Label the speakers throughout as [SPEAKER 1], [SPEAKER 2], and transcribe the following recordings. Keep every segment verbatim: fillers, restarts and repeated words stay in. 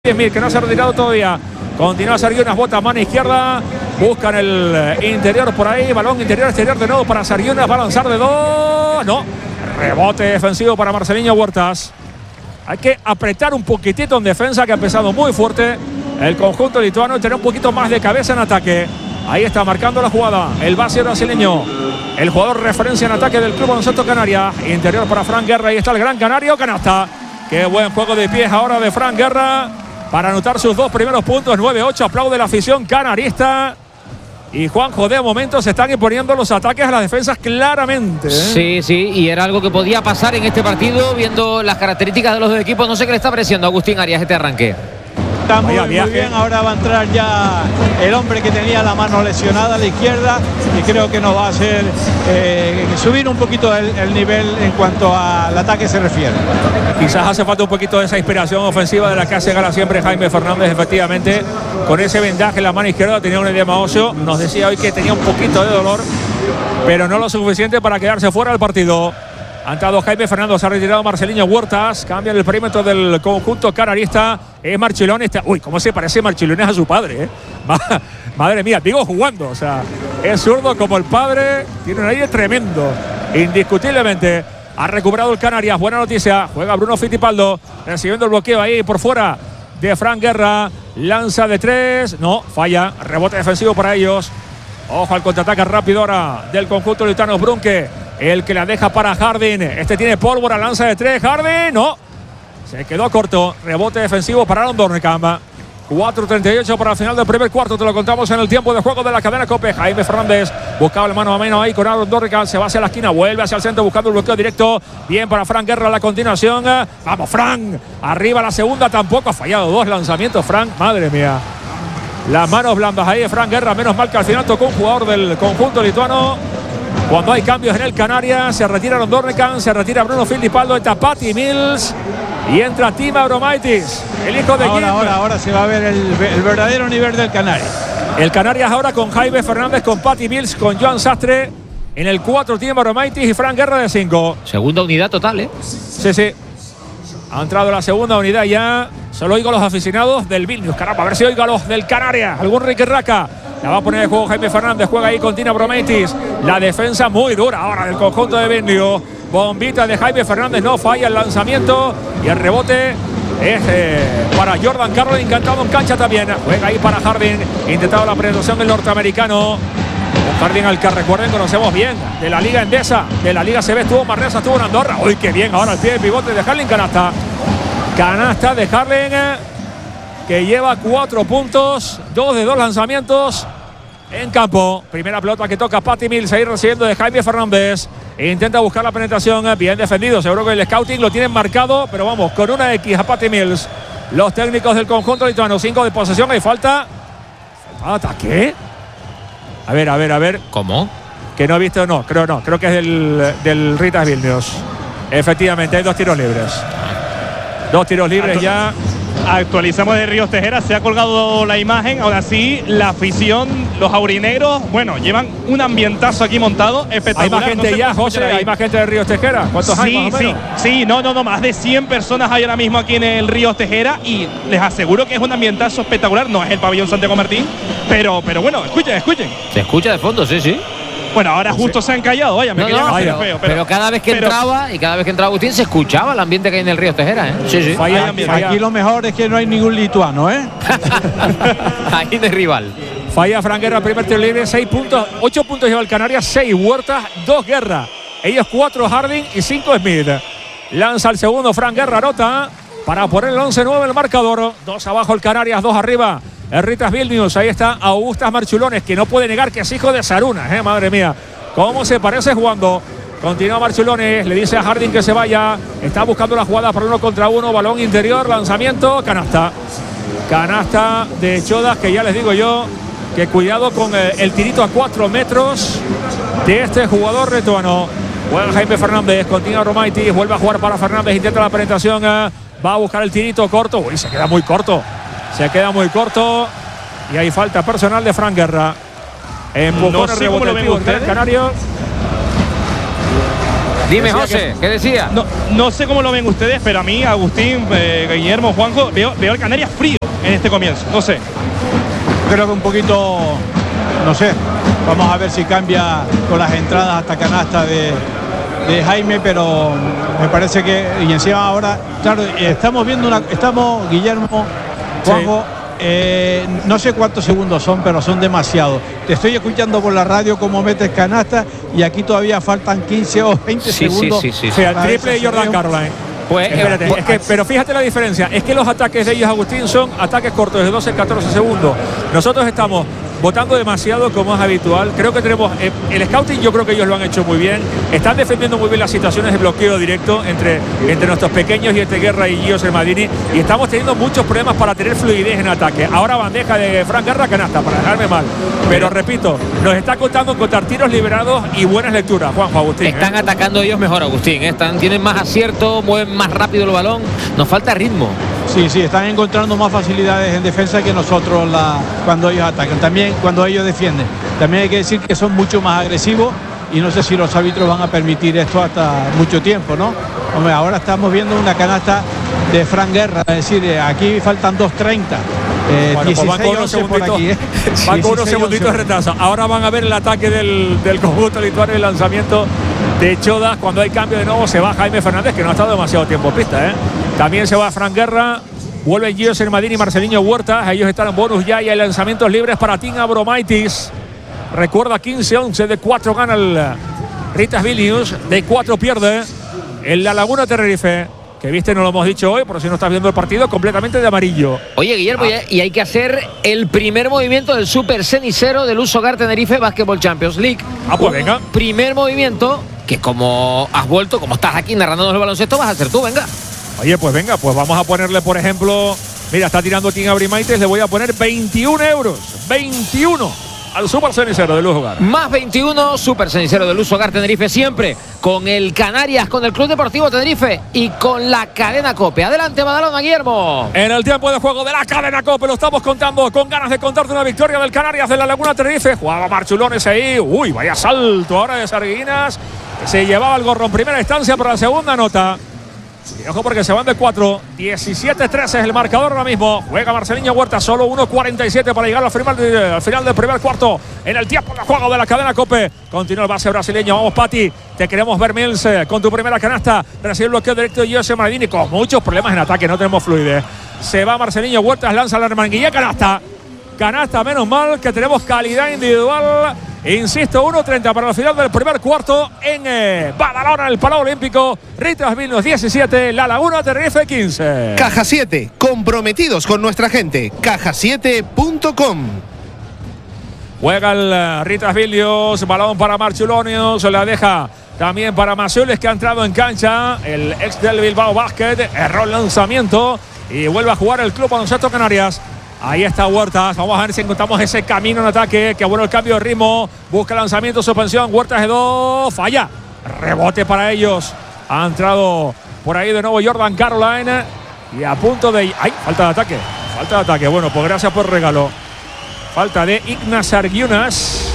[SPEAKER 1] Smith, que no se ha retirado todavía. Continúa Sarguiunas, bota mano izquierda. Buscan el interior por ahí. Balón interior, exterior de nuevo para Sarguiunas. Va a lanzar de dos. No. Rebote defensivo para Marcelinho Huertas. Hay que apretar un poquitito en defensa, que ha empezado muy fuerte el conjunto lituano, y tener un poquito más de cabeza en ataque. Ahí está marcando la jugada el base brasileño, el jugador referencia en ataque del Club Baloncesto Canarias. Interior para Fran Guerra. Ahí está el gran canario. Canasta. Qué buen juego de pies ahora de Fran Guerra para anotar sus dos primeros puntos. nueve ocho. Aplaude la afición canarista. Y Juanjo, de momento se están imponiendo los ataques a las defensas claramente, ¿eh?
[SPEAKER 2] Sí, sí, y era algo que podía pasar en este partido, viendo las características de los dos equipos. No sé qué le está pareciendo a Agustín Arias este arranque.
[SPEAKER 3] Está muy, muy bien. Ahora va a entrar ya el hombre que tenía la mano lesionada a la izquierda, y creo que nos va a hacer eh, subir un poquito el, el nivel en cuanto al ataque se refiere.
[SPEAKER 1] Quizás hace falta un poquito de esa inspiración ofensiva de la que hace gala siempre Jaime Fernández. Efectivamente, con ese vendaje en la mano izquierda tenía un edema óseo. Nos decía hoy que tenía un poquito de dolor, pero no lo suficiente para quedarse fuera del partido. Ha entrado Jaime Fernández, se ha retirado Marcelinho Huertas. Cambia el perímetro del conjunto canarista. Es Marchilones. Uy, cómo se parece Marchilones a su padre, ¿eh? Madre mía, digo jugando. O sea, es zurdo como el padre. Tiene un aire tremendo. Indiscutiblemente. Ha recuperado el Canarias. Buena noticia. Juega Bruno Fittipaldo, recibiendo el bloqueo ahí por fuera de Fran Guerra. Lanza de tres. No, falla. Rebote defensivo para ellos. Ojo al contraataque rápido ahora del conjunto lituano. Brunke, el que la deja para Harding. Este tiene pólvora, lanza de tres. Harding, no. Se quedó corto. Rebote defensivo para Aaron Dornkamp. cuatro treinta y ocho para el final del primer cuarto. Te lo contamos en el tiempo de juego de la cadena COPE. Jaime Fernández buscaba el mano a mano ahí con Aaron Dornkamp. Se va hacia la esquina, vuelve hacia el centro buscando el bloqueo directo. Bien para Fran Guerra a la continuación. Vamos, Fran. Arriba la segunda, tampoco ha fallado. Dos lanzamientos, Fran. Madre mía. Las manos blandas ahí de Fran Guerra. Menos mal que al final tocó un jugador del conjunto lituano. Cuando hay cambios en el Canarias, se retira Aaron Dornkamp, se retira Bruno Fittipaldo, entra Patty Mills y entra Tim Abromaitis, el hijo de
[SPEAKER 3] ahora, ahora, ahora se va a ver el, el verdadero nivel del Canarias.
[SPEAKER 1] El Canarias ahora con Jaime Fernández, con Patty Mills, con Joan Sastre. En el cuatro, Tim Abromaitis y Fran Guerra de cinco.
[SPEAKER 2] Segunda unidad total, ¿eh?
[SPEAKER 1] Sí, sí. Ha entrado la segunda unidad ya. Solo oigo a los aficionados del Vilnius. Caramba, a ver si oigo a los del Canarias. Algún Ricky Raca. La va a poner de juego Jaime Fernández. Juega ahí con Tina Bromaitis. La defensa muy dura ahora del conjunto de Vilnius. Bombita de Jaime Fernández. No falla el lanzamiento. Y el rebote es eh, para Jordan Carlin. Encantado en cancha también. Juega ahí para Harding. Intentado la penetración del norteamericano. Un Harding al que recuerden, conocemos bien. De la Liga Endesa. De la Liga C B estuvo Manresa, estuvo en Andorra. Uy, qué bien. Ahora el pie de pivote de Harding. Canasta. Canasta de Harding, que lleva cuatro puntos, dos de dos lanzamientos en campo. Primera pelota que toca Patty Mills, ahí recibiendo de Jaime Fernández. Intenta buscar la penetración, bien defendido. Seguro que el scouting lo tienen marcado, pero vamos, con una X a Patty Mills. Los técnicos del conjunto lituano, cinco de posesión, hay falta. ¿Falta ataque? A ver, a ver, a ver.
[SPEAKER 2] ¿Cómo?
[SPEAKER 1] Que no he visto, no, creo no, creo que es del, del Ritas Vilnius. Efectivamente, hay dos tiros libres. Dos tiros libres Actu ya.
[SPEAKER 4] Actualizamos de Ríos Tejera, se ha colgado la imagen. Ahora sí, la afición, los aurinegros, bueno, llevan un ambientazo aquí montado espectacular.
[SPEAKER 1] Hay más gente
[SPEAKER 4] no sé
[SPEAKER 1] ya, José, hay más gente de Ríos Tejera. ¿Cuántos
[SPEAKER 4] sí,
[SPEAKER 1] hay más o menos?
[SPEAKER 4] Sí, sí, no, no, no, más de cien personas hay ahora mismo aquí en el Ríos Tejera, y les aseguro que es un ambientazo espectacular. No es el pabellón Santiago Martín, pero, pero bueno, escuchen, escuchen.
[SPEAKER 2] Se escucha de fondo, sí, sí.
[SPEAKER 4] Bueno, ahora justo se han callado, vaya, me
[SPEAKER 2] no,
[SPEAKER 4] querían
[SPEAKER 2] no,
[SPEAKER 4] hacer
[SPEAKER 2] pero,
[SPEAKER 4] feo.
[SPEAKER 2] Pero, pero cada vez que
[SPEAKER 4] pero,
[SPEAKER 2] entraba y cada vez que entraba Agustín se escuchaba el ambiente que hay en el Ríos Tejera, ¿eh? Sí, sí.
[SPEAKER 3] Falla, aquí, aquí lo mejor es que no hay ningún lituano, ¿eh?
[SPEAKER 2] Ahí de rival.
[SPEAKER 1] Falla Fran Guerra, primer tiro libre, seis puntos, ocho puntos lleva el Canarias, seis Huertas, dos Guerra. Ellos cuatro Harding y cinco Smith. Lanza el segundo Fran Guerra, anota para poner el once nueve el marcador. Dos abajo el Canarias, dos arriba el Ritas Vilnius. Ahí está Augustas Marchulones, que no puede negar que es hijo de Sarunas, ¿eh? Madre mía. ¿Cómo se parece jugando? Continúa Marchulones, le dice a Harding que se vaya. Está buscando la jugada para uno contra uno. Balón interior, lanzamiento, canasta. Canasta de Chodas, que ya les digo yo que cuidado con el, el tirito a cuatro metros de este jugador lituano. Juega Jaime Fernández, continúa Romaitis, vuelve a jugar para Fernández, intenta la penetración. Va a buscar el tirito corto. Uy, se queda muy corto. Se queda muy corto. Y hay falta personal de Fran Guerra. Empujón,
[SPEAKER 4] no sé cómo lo ven ustedes.
[SPEAKER 1] Canario.
[SPEAKER 2] Dime,
[SPEAKER 1] Decía
[SPEAKER 2] José,
[SPEAKER 1] que-
[SPEAKER 2] ¿qué decía?
[SPEAKER 4] No, no sé cómo lo ven ustedes, pero a mí, Agustín, eh, Guillermo, Juanjo, veo, veo al Canarias frío en este comienzo. No sé.
[SPEAKER 3] Creo que un poquito, no sé, vamos a ver si cambia con las entradas hasta canasta de, de Jaime, pero me parece que, y encima ahora, claro, estamos viendo una, estamos, Guillermo, Juanjo, eh, no sé cuántos segundos son, pero son demasiados. Te estoy escuchando por la radio cómo metes canasta y aquí todavía faltan quince o veinte
[SPEAKER 2] Sí, sí,
[SPEAKER 3] segundos.
[SPEAKER 2] sí, sí,
[SPEAKER 1] O sea, el
[SPEAKER 3] para
[SPEAKER 1] triple de
[SPEAKER 3] ese
[SPEAKER 1] Jordan
[SPEAKER 3] sorteo.
[SPEAKER 1] Caroline.
[SPEAKER 2] Pues,
[SPEAKER 1] Espérate,
[SPEAKER 2] eh,
[SPEAKER 1] es que, pero fíjate la diferencia, es que los ataques de ellos, Agustín, son ataques cortos de doce a catorce segundos. Nosotros estamos votando demasiado como es habitual. Creo que tenemos eh, el scouting, yo creo que ellos lo han hecho muy bien. Están defendiendo muy bien las situaciones de bloqueo directo entre, entre nuestros pequeños y entre Guerra y Gio Sermadini. Y estamos teniendo muchos problemas para tener fluidez en ataque. Ahora bandeja de Fran Guerra, canasta, para dejarme mal. Pero repito, nos está contando contar tiros liberados y buenas lecturas, Juanjo, Agustín.
[SPEAKER 2] Están
[SPEAKER 1] ¿eh?
[SPEAKER 2] atacando ellos mejor, Agustín. ¿eh? Están, tienen más acierto, mueven más rápido el balón. Nos falta ritmo.
[SPEAKER 3] Sí, sí, están encontrando más facilidades en defensa que nosotros la, cuando ellos atacan, también cuando ellos defienden. También hay que decir que son mucho más agresivos y no sé si los árbitros van a permitir esto hasta mucho tiempo, ¿no? Hombre, ahora estamos viendo una canasta de Fran Guerra, es decir, aquí faltan dos treinta. Eh,
[SPEAKER 1] Bueno, pues van con
[SPEAKER 3] dieciséis
[SPEAKER 1] unos
[SPEAKER 3] once por
[SPEAKER 1] segunditos,
[SPEAKER 3] aquí, ¿eh?
[SPEAKER 1] van con unos
[SPEAKER 3] dieciséis
[SPEAKER 1] segunditos de
[SPEAKER 3] once.
[SPEAKER 1] retraso. Ahora van a ver el ataque del, del conjunto lituano, el lanzamiento de Chodas. Cuando hay cambio de nuevo se va Jaime Fernández, que no ha estado demasiado tiempo en pista, ¿eh? También se va Fran Guerra. Vuelven Gio Sermadini y Marcelinho Huertas. Ellos están en bonus ya y hay lanzamientos libres para Tim Abromaitis. Recuerda, quince once, de cuatro gana el Ritas Vilnius, de cuatro pierde en La Laguna Tenerife. Que viste, no lo hemos dicho hoy, por si no estás viendo el partido, completamente de amarillo.
[SPEAKER 2] Oye, Guillermo,
[SPEAKER 1] Ah.
[SPEAKER 2] y hay que hacer el primer movimiento del Super Cenicero del Uso Gar Tenerife Basketball Champions League.
[SPEAKER 1] Ah, pues
[SPEAKER 2] Un
[SPEAKER 1] venga.
[SPEAKER 2] Primer movimiento que, como has vuelto, como estás aquí narrándonos el baloncesto, vas a hacer tú, venga.
[SPEAKER 1] Oye, pues venga, pues vamos a ponerle, por ejemplo, mira, está tirando Tim Abromaitis, le voy a poner veintiún euros. veintiuno al Super Cenicero de Luz Hogar.
[SPEAKER 2] Más veintiuno, Super Cenicero del Uso Gar Tenerife, siempre con el Canarias, con el Club Deportivo Tenerife y con la cadena COPE. Adelante, Badalona, Guillermo.
[SPEAKER 1] En el tiempo de juego de la cadena COPE lo estamos contando, con ganas de contarte una victoria del Canarias de La Laguna Tenerife. Jugaba Marchulones ahí, uy, vaya salto ahora de Sarguinas. Se llevaba el gorro en primera instancia para la segunda nota. Y ojo porque se van de cuatro. diecisiete trece es el marcador ahora mismo. Juega Marcelinho Huerta, solo uno cuarenta y siete para llegar al final, de, al final del primer cuarto. En el tiempo de juego de la cadena COPE. Continúa el base brasileño. Vamos, Pati. Te queremos ver, Mills, con tu primera canasta. Recibe el bloqueo directo de Gio Sermadini con muchos problemas en ataque. No tenemos fluidez. Se va Marcelinho Huerta, lanza la remanguilla. Canasta. Canasta, menos mal que tenemos calidad individual. Insisto, uno treinta para el final del primer cuarto en eh, Badalona, el Palau Olímpico. Ritas Vilnius diecisiete, La Laguna Tenerife quince.
[SPEAKER 5] Caja siete, comprometidos con nuestra gente. caja siete punto com.
[SPEAKER 1] Juega el uh, Ritas Vilnius, balón para Marchulonius, la deja también para Masiulis, que ha entrado en cancha. El ex del Bilbao Basket, erró el lanzamiento y vuelve a jugar el Club Baloncesto Canarias. Ahí está Huertas, vamos a ver si encontramos ese camino en ataque, que bueno el cambio de ritmo, busca lanzamiento, suspensión, Huertas de dos, falla, rebote para ellos, ha entrado por ahí de nuevo Jordan Caroline y a punto de... ¡Ay! Falta de ataque, falta de ataque, bueno, pues gracias por el regalo, falta de Ignas Argunas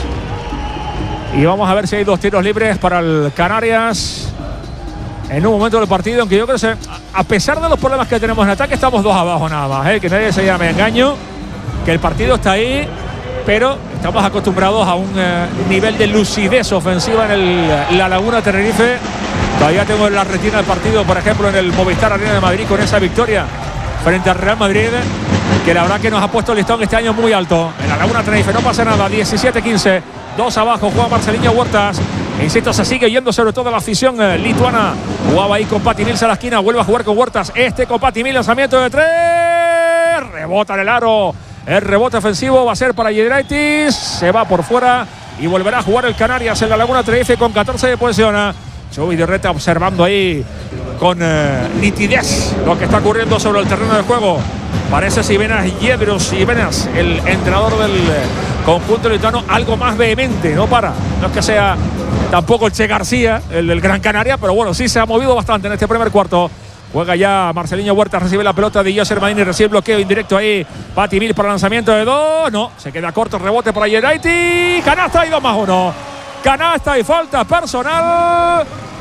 [SPEAKER 1] y vamos a ver si hay dos tiros libres para el Canarias en un momento del partido, aunque yo creo que a pesar de los problemas que tenemos en ataque, estamos dos abajo nada más, ¿eh? Que nadie se llame engaño, que el partido está ahí, pero estamos acostumbrados a un eh, nivel de lucidez ofensiva en el, La Laguna Tenerife. Todavía tengo en la retina el partido, por ejemplo, en el Movistar Arena de Madrid, con esa victoria frente al Real Madrid, que la verdad que nos ha puesto el listón este año muy alto. En La Laguna Tenerife no pasa nada, diecisiete quince, dos abajo, juega Marcelinho Huertas. Insisto, se sigue yendo sobre todo la afición eh, lituana. Jugaba ahí con Pati Mills a la esquina, vuelve a jugar con Huertas. Este con Pati Mills, lanzamiento de tres. Rebota en el aro. El rebote ofensivo va a ser para Giedraitis. Se va por fuera y volverá a jugar el Canarias en La Laguna Tenerife con catorce de posesión. Chuy Dirreta observando ahí con eh, nitidez lo que está ocurriendo sobre el terreno de juego. Parece Sivenas Yedros y Venas, el entrenador del eh, conjunto lituano, algo más vehemente, no para. No es que sea tampoco el Che García, el del Gran Canaria, pero bueno, sí se ha movido bastante en este primer cuarto. Juega ya Marcelinho Huertas, recibe la pelota de Gio Sermadini, recibe el bloqueo indirecto ahí. Pati Mills para lanzamiento de dos. No, se queda corto, rebote para Giedraitis. Canasta y dos más uno. Canasta y falta personal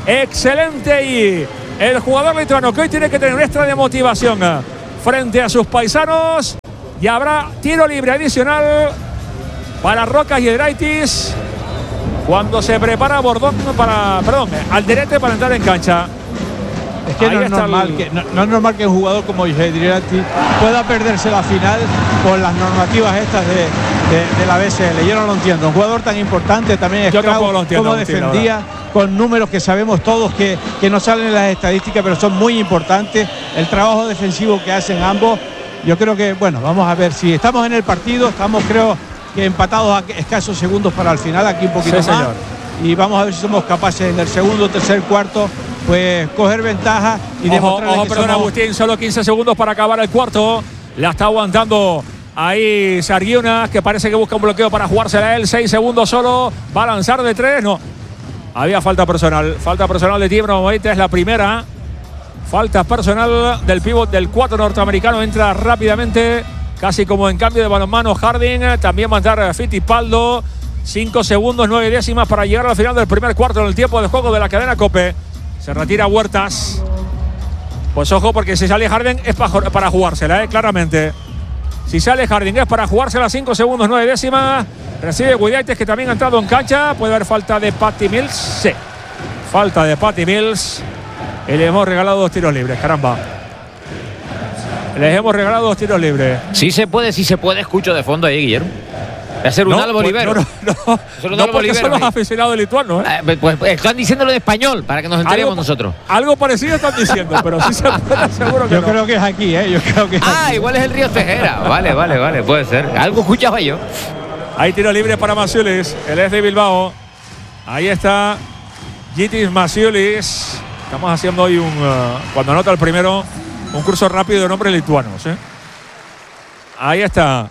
[SPEAKER 1] excelente. Y el jugador lituano que hoy tiene que tener un extra de motivación frente a sus paisanos. Y habrá tiro libre adicional para Roca Giedraitis cuando se prepara Bordón para, perdón, Alderete para entrar en cancha.
[SPEAKER 3] Es que no es, normal el... que no, no es normal que un jugador como Giedraitis pueda perderse la final por las normativas estas de, de, de la B C L. Yo no lo entiendo. Un jugador tan importante también es claro cómo defendía, con números que sabemos todos que, que no salen en las estadísticas, pero son muy importantes. El trabajo defensivo que hacen ambos. Yo creo que, bueno, vamos a ver si estamos en el partido. Estamos, creo que empatados a escasos segundos para el final, aquí un poquito sí, más. Señor. Y vamos a ver si somos capaces en el segundo, tercer, cuarto, pues coger ventaja y demostrar
[SPEAKER 1] ojo,
[SPEAKER 3] que
[SPEAKER 1] perdón,
[SPEAKER 3] somos...
[SPEAKER 1] Agustín, solo quince segundos para acabar el cuarto. La está aguantando ahí Sarguiunas, que parece que busca un bloqueo para jugársela a él. seis segundos solo. Va a lanzar de tres. No. Había falta personal. Falta personal de Tiembro Moita, es la primera. Falta personal del pívot del cuatro norteamericano. Entra rápidamente, casi como en cambio de balonmano Harding. También va a entrar Fittipaldo. cinco segundos, nueve décimas para llegar al final del primer cuarto en el tiempo de juego de la cadena COPE. Se retira Huertas. Pues ojo, porque si sale Harding es para, para jugársela, ¿eh? Claramente. Si sale Harding es para jugársela. cinco segundos, nueve décimas. Recibe Guidiaites, que también ha entrado en cancha. Puede haber falta de Patty Mills. Sí. Falta de Patty Mills. Y le hemos regalado dos tiros libres, caramba. Les hemos regalado dos tiros libres.
[SPEAKER 2] Sí se puede, sí se puede. Escucho de fondo ahí, Guillermo. Va a ser un
[SPEAKER 1] no,
[SPEAKER 2] Albo Olivero.
[SPEAKER 1] No, no, no, no, no porque son los aficionados lituanos, ¿eh?
[SPEAKER 2] Eh, pues, pues están diciéndolo en español para que nos enteremos
[SPEAKER 1] algo,
[SPEAKER 2] nosotros.
[SPEAKER 1] Algo parecido están diciendo, pero sí se puede, seguro que
[SPEAKER 3] Yo
[SPEAKER 1] no.
[SPEAKER 3] creo que es aquí, ¿eh? Yo creo que es
[SPEAKER 2] ah,
[SPEAKER 3] aquí.
[SPEAKER 2] igual es el Río Tejera. Vale, vale, vale, puede ser. Algo escuchaba yo.
[SPEAKER 1] Hay tiro libre para Masiulis, el es de Bilbao. Ahí está Gitis Masiulis. Estamos haciendo hoy un, uh, cuando anota el primero, un curso rápido de nombres lituanos, ¿eh? Ahí está.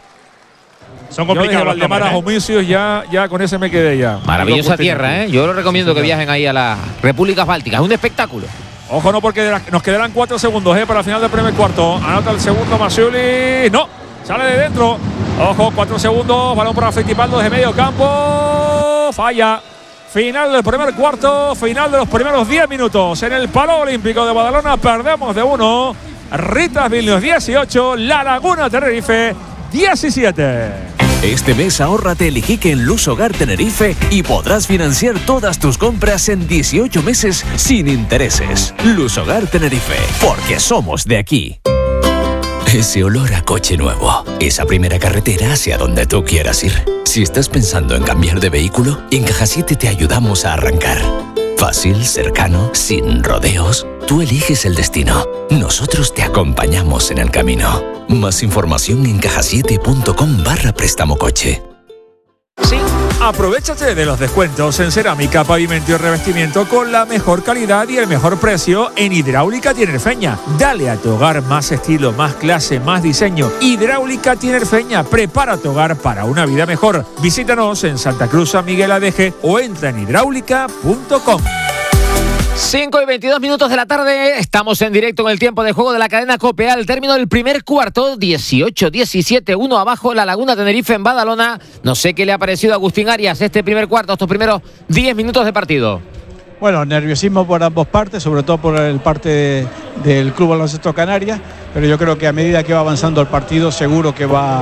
[SPEAKER 4] Son complicados los
[SPEAKER 1] nombres, ¿eh? Homicios, ya, ya con ese me quedé ya.
[SPEAKER 2] Maravillosa tierra, ¿eh? Yo lo recomiendo sí, que viajen ahí a las Repúblicas Bálticas. Es un espectáculo.
[SPEAKER 1] Ojo, no, porque nos quedarán cuatro segundos, ¿eh? Para el final del primer cuarto. Anota el segundo Masiulis. No, sale de dentro. Ojo, cuatro segundos. Balón para Fittipaldo desde medio campo. Falla. Final del primer cuarto, final de los primeros diez minutos. En el Palo Olímpico de Badalona perdemos de uno. Ritas Vilnius dieciocho, La Laguna Tenerife diecisiete.
[SPEAKER 6] Este mes ahórrate el Iquique en Luz Hogar Tenerife y podrás financiar todas tus compras en dieciocho meses sin intereses. Luz Hogar Tenerife, porque somos de aquí. Ese olor a coche nuevo, esa primera carretera hacia donde tú quieras ir. Si estás pensando en cambiar de vehículo, en Caja siete te ayudamos a arrancar. Fácil, cercano, sin rodeos. Tú eliges el destino. Nosotros te acompañamos en el camino. Más información en caja siete punto com barra préstamo coche.
[SPEAKER 1] Sí. Aprovechate de los descuentos en cerámica, pavimento y revestimiento con la mejor calidad y el mejor precio en Hidráulica Tinerfeña. Dale a tu hogar más estilo, más clase, más diseño. Hidráulica Tinerfeña, prepara tu hogar para una vida mejor. Visítanos en Santa Cruz, San Miguel Adeje o entra en hidráulica punto com.
[SPEAKER 2] cinco y veintidós minutos de la tarde, estamos en directo en el tiempo de juego de la cadena COPE. Al término del primer cuarto, dieciocho diecisiete, uno abajo, La Laguna Tenerife en Badalona. No sé qué le ha parecido a Agustín Arias este primer cuarto, estos primeros diez minutos de partido.
[SPEAKER 3] Bueno, nerviosismo por ambos partes, sobre todo por el parte de, del Club Baloncesto Canarias, pero yo creo que a medida que va avanzando el partido, seguro que va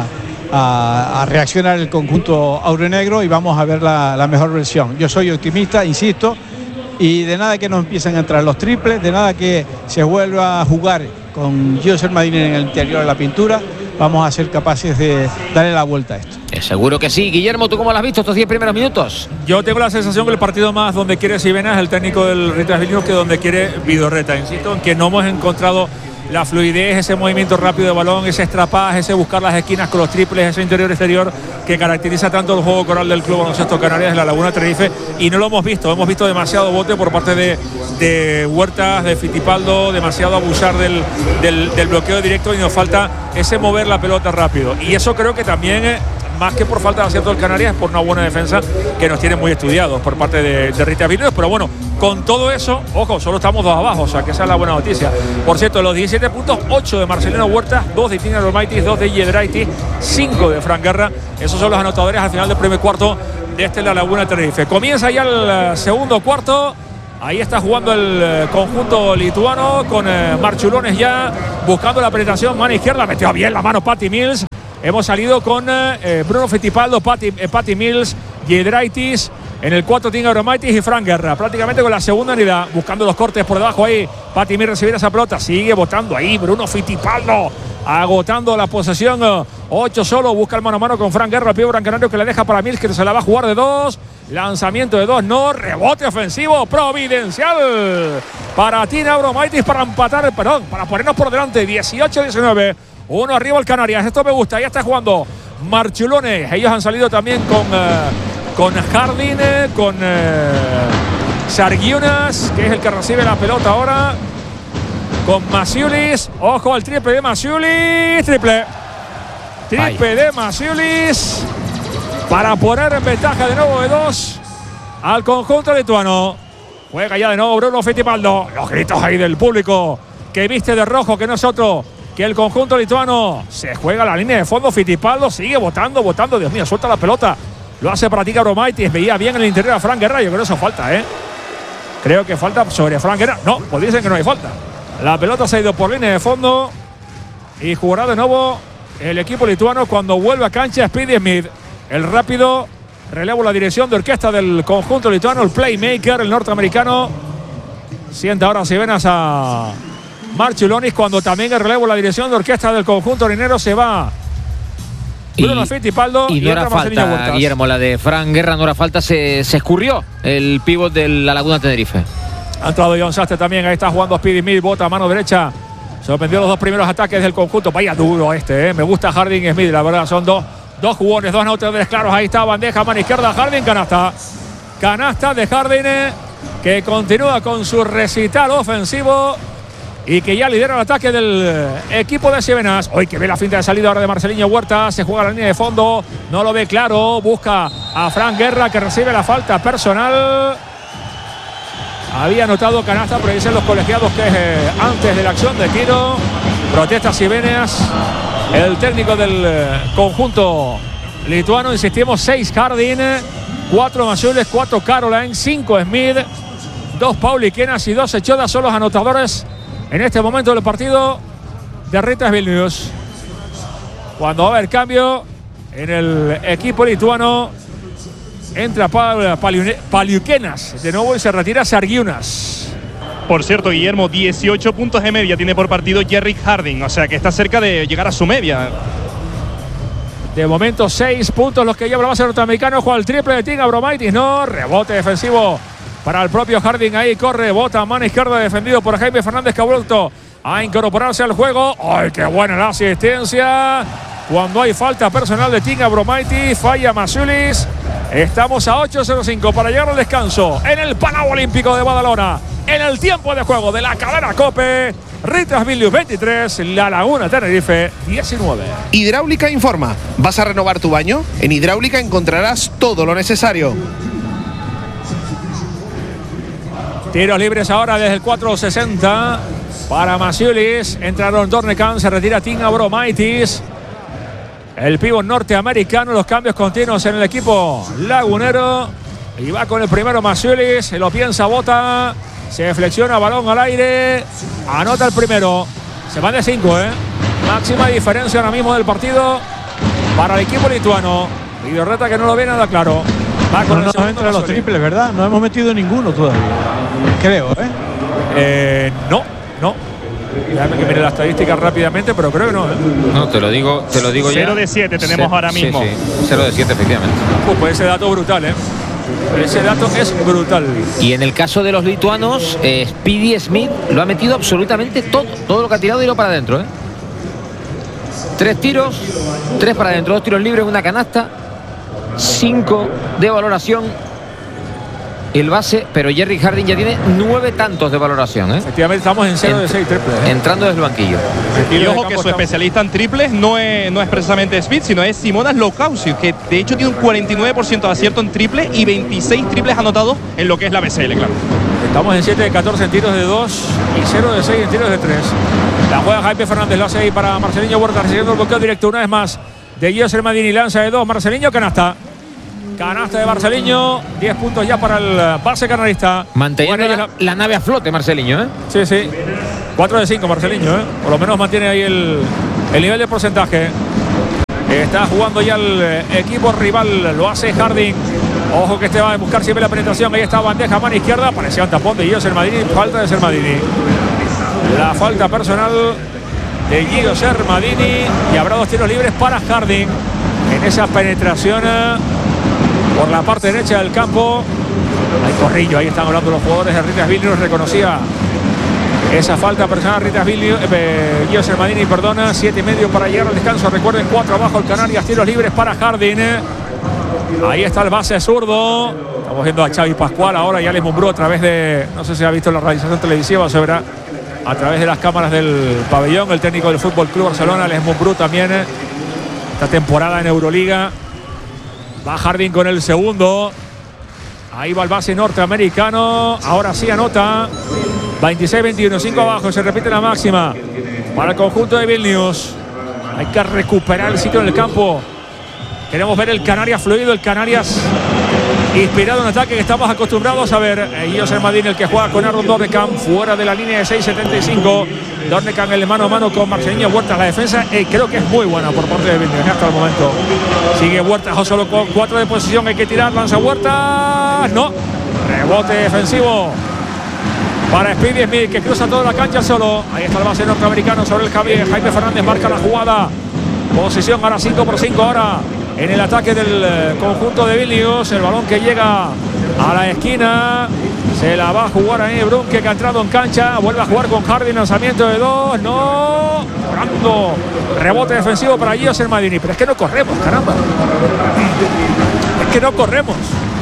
[SPEAKER 3] a, a reaccionar el conjunto auronegro y vamos a ver la, la mejor versión. Yo soy optimista, insisto, y de nada que nos empiecen a entrar los triples, de nada que se vuelva a jugar con Gio Sermadini en el interior de la pintura, vamos a ser capaces de darle la vuelta a esto.
[SPEAKER 2] Eh, seguro que sí. Guillermo, ¿tú cómo lo has visto estos diez primeros minutos?
[SPEAKER 1] Yo tengo la sensación que el partido más donde quiere Sivena es el técnico del Ritas Vilnius que donde quiere Vidorreta. Insisto en que no hemos encontrado la fluidez, ese movimiento rápido de balón, ese estrapaje, ese buscar las esquinas con los triples, ese interior-exterior que caracteriza tanto el juego coral del Club Baloncesto Canarias de La Laguna Tenerife, y no lo hemos visto. Hemos visto demasiado bote por parte de, de Huertas, de Fittipaldo, demasiado abusar del, del, del bloqueo directo, y nos falta ese mover la pelota rápido. Y eso creo que también, eh, más que por falta de acierto del Canarias, es por una buena defensa que nos tiene muy estudiados por parte de, de Ritas Vilnius. Pero bueno, con todo eso, ojo, solo estamos dos abajo, o sea que esa es la buena noticia. Por cierto, los diecisiete puntos, ocho de Marcelino Huertas, dos de Tina Romaitis, dos de Giedraitis, cinco de Fran Guerra. Esos son los anotadores al final del primer cuarto de este La Laguna Tenerife. Comienza ya el segundo cuarto. Ahí está jugando el eh, conjunto lituano con eh, Marchulones ya buscando la penetración. Mano izquierda, metió bien la mano Patty Mills. Hemos salido con eh, Bruno Fittipaldo, Patty, eh, Patty Mills, Giedraitis. En el cuatro Tinga Abromaitis y Fran Guerra. Prácticamente con la segunda unidad. Buscando los cortes por debajo ahí. Patty Mills recibir esa pelota. Sigue votando ahí Bruno Fittipaldo. Agotando la posesión. ocho solo. Busca el mano a mano con Fran Guerra. El pie Gran Canario que le deja para Mills, que se la va a jugar de dos. Lanzamiento de dos. No. Rebote ofensivo. Providencial. Para Tinga Abromaitis para empatar. Perdón. Para ponernos por delante. dieciocho diecinueve. Uno arriba el Canarias. Esto me gusta. Ya está jugando Marchulones. Ellos han salido también con... Uh, con Harding, con eh, Sargiunas, que es el que recibe la pelota ahora, con Masiulis. Ojo al triple de Masiulis. Triple. Triple Ay. de Masiulis para poner en ventaja de nuevo de dos al conjunto lituano. Juega ya de nuevo Bruno Fittipaldo. Los gritos ahí del público que viste de rojo, que no es otro que el conjunto lituano. Se juega la línea de fondo. Fittipaldo sigue votando, votando. Dios mío, suelta la pelota. Lo hace para Tinga Abromaitis. Veía bien en el interior a Fran Guerra. Yo creo que eso falta, ¿eh? Creo que falta sobre Fran Guerra. No, pues dicen que no hay falta. La pelota se ha ido por línea de fondo. Y jugará de nuevo el equipo lituano cuando vuelve a cancha Speedy Smith. El rápido relevo la dirección de orquesta del conjunto lituano. El playmaker, el norteamericano. Sienta ahora si venas a Marchulonis cuando también el relevo la dirección de orquesta del conjunto orinero se va. Bruno Fittipaldo
[SPEAKER 2] y, y no era falta, Guillermo, la de Fran Guerra no era falta, se, se escurrió el pívot de la Laguna Tenerife.
[SPEAKER 1] Ha entrado John Sastre también, ahí está jugando Speedy Smith, bota a mano derecha. Sorprendió los dos primeros ataques del conjunto. Vaya duro este, ¿eh? Me gusta Harding Smith, la verdad, son dos, dos jugones, dos neutros claros. Ahí está, bandeja, mano izquierda, Harding, canasta. Canasta de Harding, que continúa con su recital ofensivo y que ya lidera el ataque del equipo de Sibenas. Hoy que ve la finta de salida ahora de Marcelinho Huerta. Se juega la línea de fondo. No lo ve claro. Busca a Fran Guerra, que recibe la falta personal. Había anotado canasta, pero dicen los colegiados que es eh, antes de la acción de tiro. Protesta Sibenas. El técnico del eh, conjunto lituano. Insistimos, seis Harding, cuatro Masiulis, cuatro Caroline, cinco Smith, dos Paulikenas y dos Echodas son los anotadores en este momento del partido de Ritas Vilnius. Cuando va a haber cambio en el equipo lituano, entra Paliukenas de nuevo y se retira Sargiunas.
[SPEAKER 4] Por cierto, Guillermo, dieciocho puntos de media tiene por partido Jerry Harding, o sea que está cerca de llegar a su media.
[SPEAKER 1] De momento, seis puntos los que lleva la base norteamericano. Juega el triple de Tinga Abromaitis, no, rebote defensivo para el propio Harding. Ahí corre, bota a mano izquierda, defendido por Jaime Fernández, que ha vuelto a incorporarse al juego. ¡Ay, qué buena la asistencia! Cuando hay falta personal de Tinga Abromaitis, falla Masiulis. Estamos a ocho cero cinco para llegar al descanso en el Palau Olímpico de Badalona. En el tiempo de juego de la cadena COPE, Ritas Vilnius veintitrés, La Laguna Tenerife diecinueve.
[SPEAKER 5] Hidráulica informa. ¿Vas a renovar tu baño? En Hidráulica encontrarás todo lo necesario.
[SPEAKER 1] Tiros libres ahora desde el cuatro sesenta para Masiulis. Entraron Dornekan, se retira Tinga Abromaitis. El pívot norteamericano, los cambios continuos en el equipo lagunero. Y va con el primero Masiulis, se lo piensa, bota. Se flexiona, balón al aire. Anota el primero. Se van de cinco, ¿eh? Máxima diferencia ahora mismo del partido para el equipo lituano. Vidorreta que no lo ve nada claro.
[SPEAKER 3] Va con no, no entra los triples, ¿verdad? No hemos metido ninguno todavía. Creo, ¿eh?
[SPEAKER 1] eh no, no. Déjame que mire la estadística rápidamente, pero creo que no, ¿eh?
[SPEAKER 2] No, te lo digo, te lo digo ya.
[SPEAKER 4] cero de siete tenemos
[SPEAKER 2] sí,
[SPEAKER 4] ahora mismo.
[SPEAKER 2] Sí, sí. cero de siete, efectivamente.
[SPEAKER 1] Uh, pues ese dato brutal, ¿eh? Ese dato es brutal.
[SPEAKER 2] Y en el caso de los lituanos, eh, Speedy Smith lo ha metido absolutamente todo. Todo lo que ha tirado y lo para adentro, ¿eh? Tres tiros, tres para adentro, dos tiros libres, una canasta, cinco de valoración. El base, pero Jerry Harding ya tiene nueve tantos de valoración, ¿eh?
[SPEAKER 1] Efectivamente, estamos en cero de seis triples, ¿eh?
[SPEAKER 2] Entrando desde el banquillo.
[SPEAKER 4] Y ojo que su especialista en triples no es, no es precisamente Speed, sino es Simonas Lokausius, que de hecho tiene un cuarenta y nueve por ciento de acierto en triple y veintiséis triples anotados en lo que es la B C L, claro.
[SPEAKER 1] Estamos en siete de catorce en tiros de dos y cero de seis en tiros de tres. La juega Jaime Fernández, lo hace ahí para Marcelinho Huerta, recibiendo el bloqueo directo una vez más de Gio Sermadini. Lanza de dos, Marcelinho, canasta. Canasta de Marceliño, diez puntos ya para el base canarista.
[SPEAKER 2] Manteniendo
[SPEAKER 1] bueno,
[SPEAKER 2] la, la nave a flote, Marceliño, ¿eh?
[SPEAKER 1] Sí, sí. cuatro de cinco, Marceliño, ¿eh? Por lo menos mantiene ahí el, el nivel de porcentaje. Está jugando ya el equipo rival, lo hace Harding. Ojo que este va a buscar siempre la penetración. Ahí está bandeja, mano izquierda. Parecía un tapón de Gio Sermadini. Falta de Sermadini. La falta personal de Gio Sermadini. Y habrá dos tiros libres para Harding en esa penetración por la parte derecha del campo. Hay corrillo, ahí están hablando los jugadores de Ritas Vilnius. Reconocía esa falta personal Ritas Vilnius. Eh, Gio Sermadini, perdona. Siete y medio para llegar al descanso. Recuerden, cuatro abajo el Canarias. Tiros libres para Harding. Ahí está el base zurdo. Estamos viendo a Xavi Pascual ahora y Alex Mumbrú a través de, no sé si ha visto la realización televisiva, se verá a través de las cámaras del pabellón. El técnico del Fútbol Club Barcelona, Alex Mumbrú, también esta temporada en Euroliga. Va Harding con el segundo. Ahí va el base norteamericano. Ahora sí anota. veintiséis veintiuno, cinco abajo. Se repite la máxima para el conjunto de Vilnius. Hay que recuperar el sitio en el campo. Queremos ver el Canarias fluido, el Canarias inspirado en ataque que estamos acostumbrados a ver. Gio Sermadini, el que juega con Aaron Dornekan, fuera de la línea de seis setenta y cinco. Dornekan el mano a mano con Marceliño Huertas. La defensa eh, creo que es muy buena por parte de Vilnius hasta el momento. Sigue Huertas solo con cuatro de posición. Hay que tirar, lanza Huertas. No. Rebote defensivo para Speedy Smith, que cruza toda la cancha solo. Ahí está el base norteamericano sobre el Javier. Jaime Fernández marca la jugada. Posición ahora cinco por cinco ahora. En el ataque del eh, conjunto de Vilnius, el balón que llega a la esquina, se la va a jugar ahí Brunke, que ha entrado en cancha, vuelve a jugar con Harding, lanzamiento de dos, no, orando, rebote defensivo para Gio Sermadini, pero es que no corremos, caramba, es que no corremos,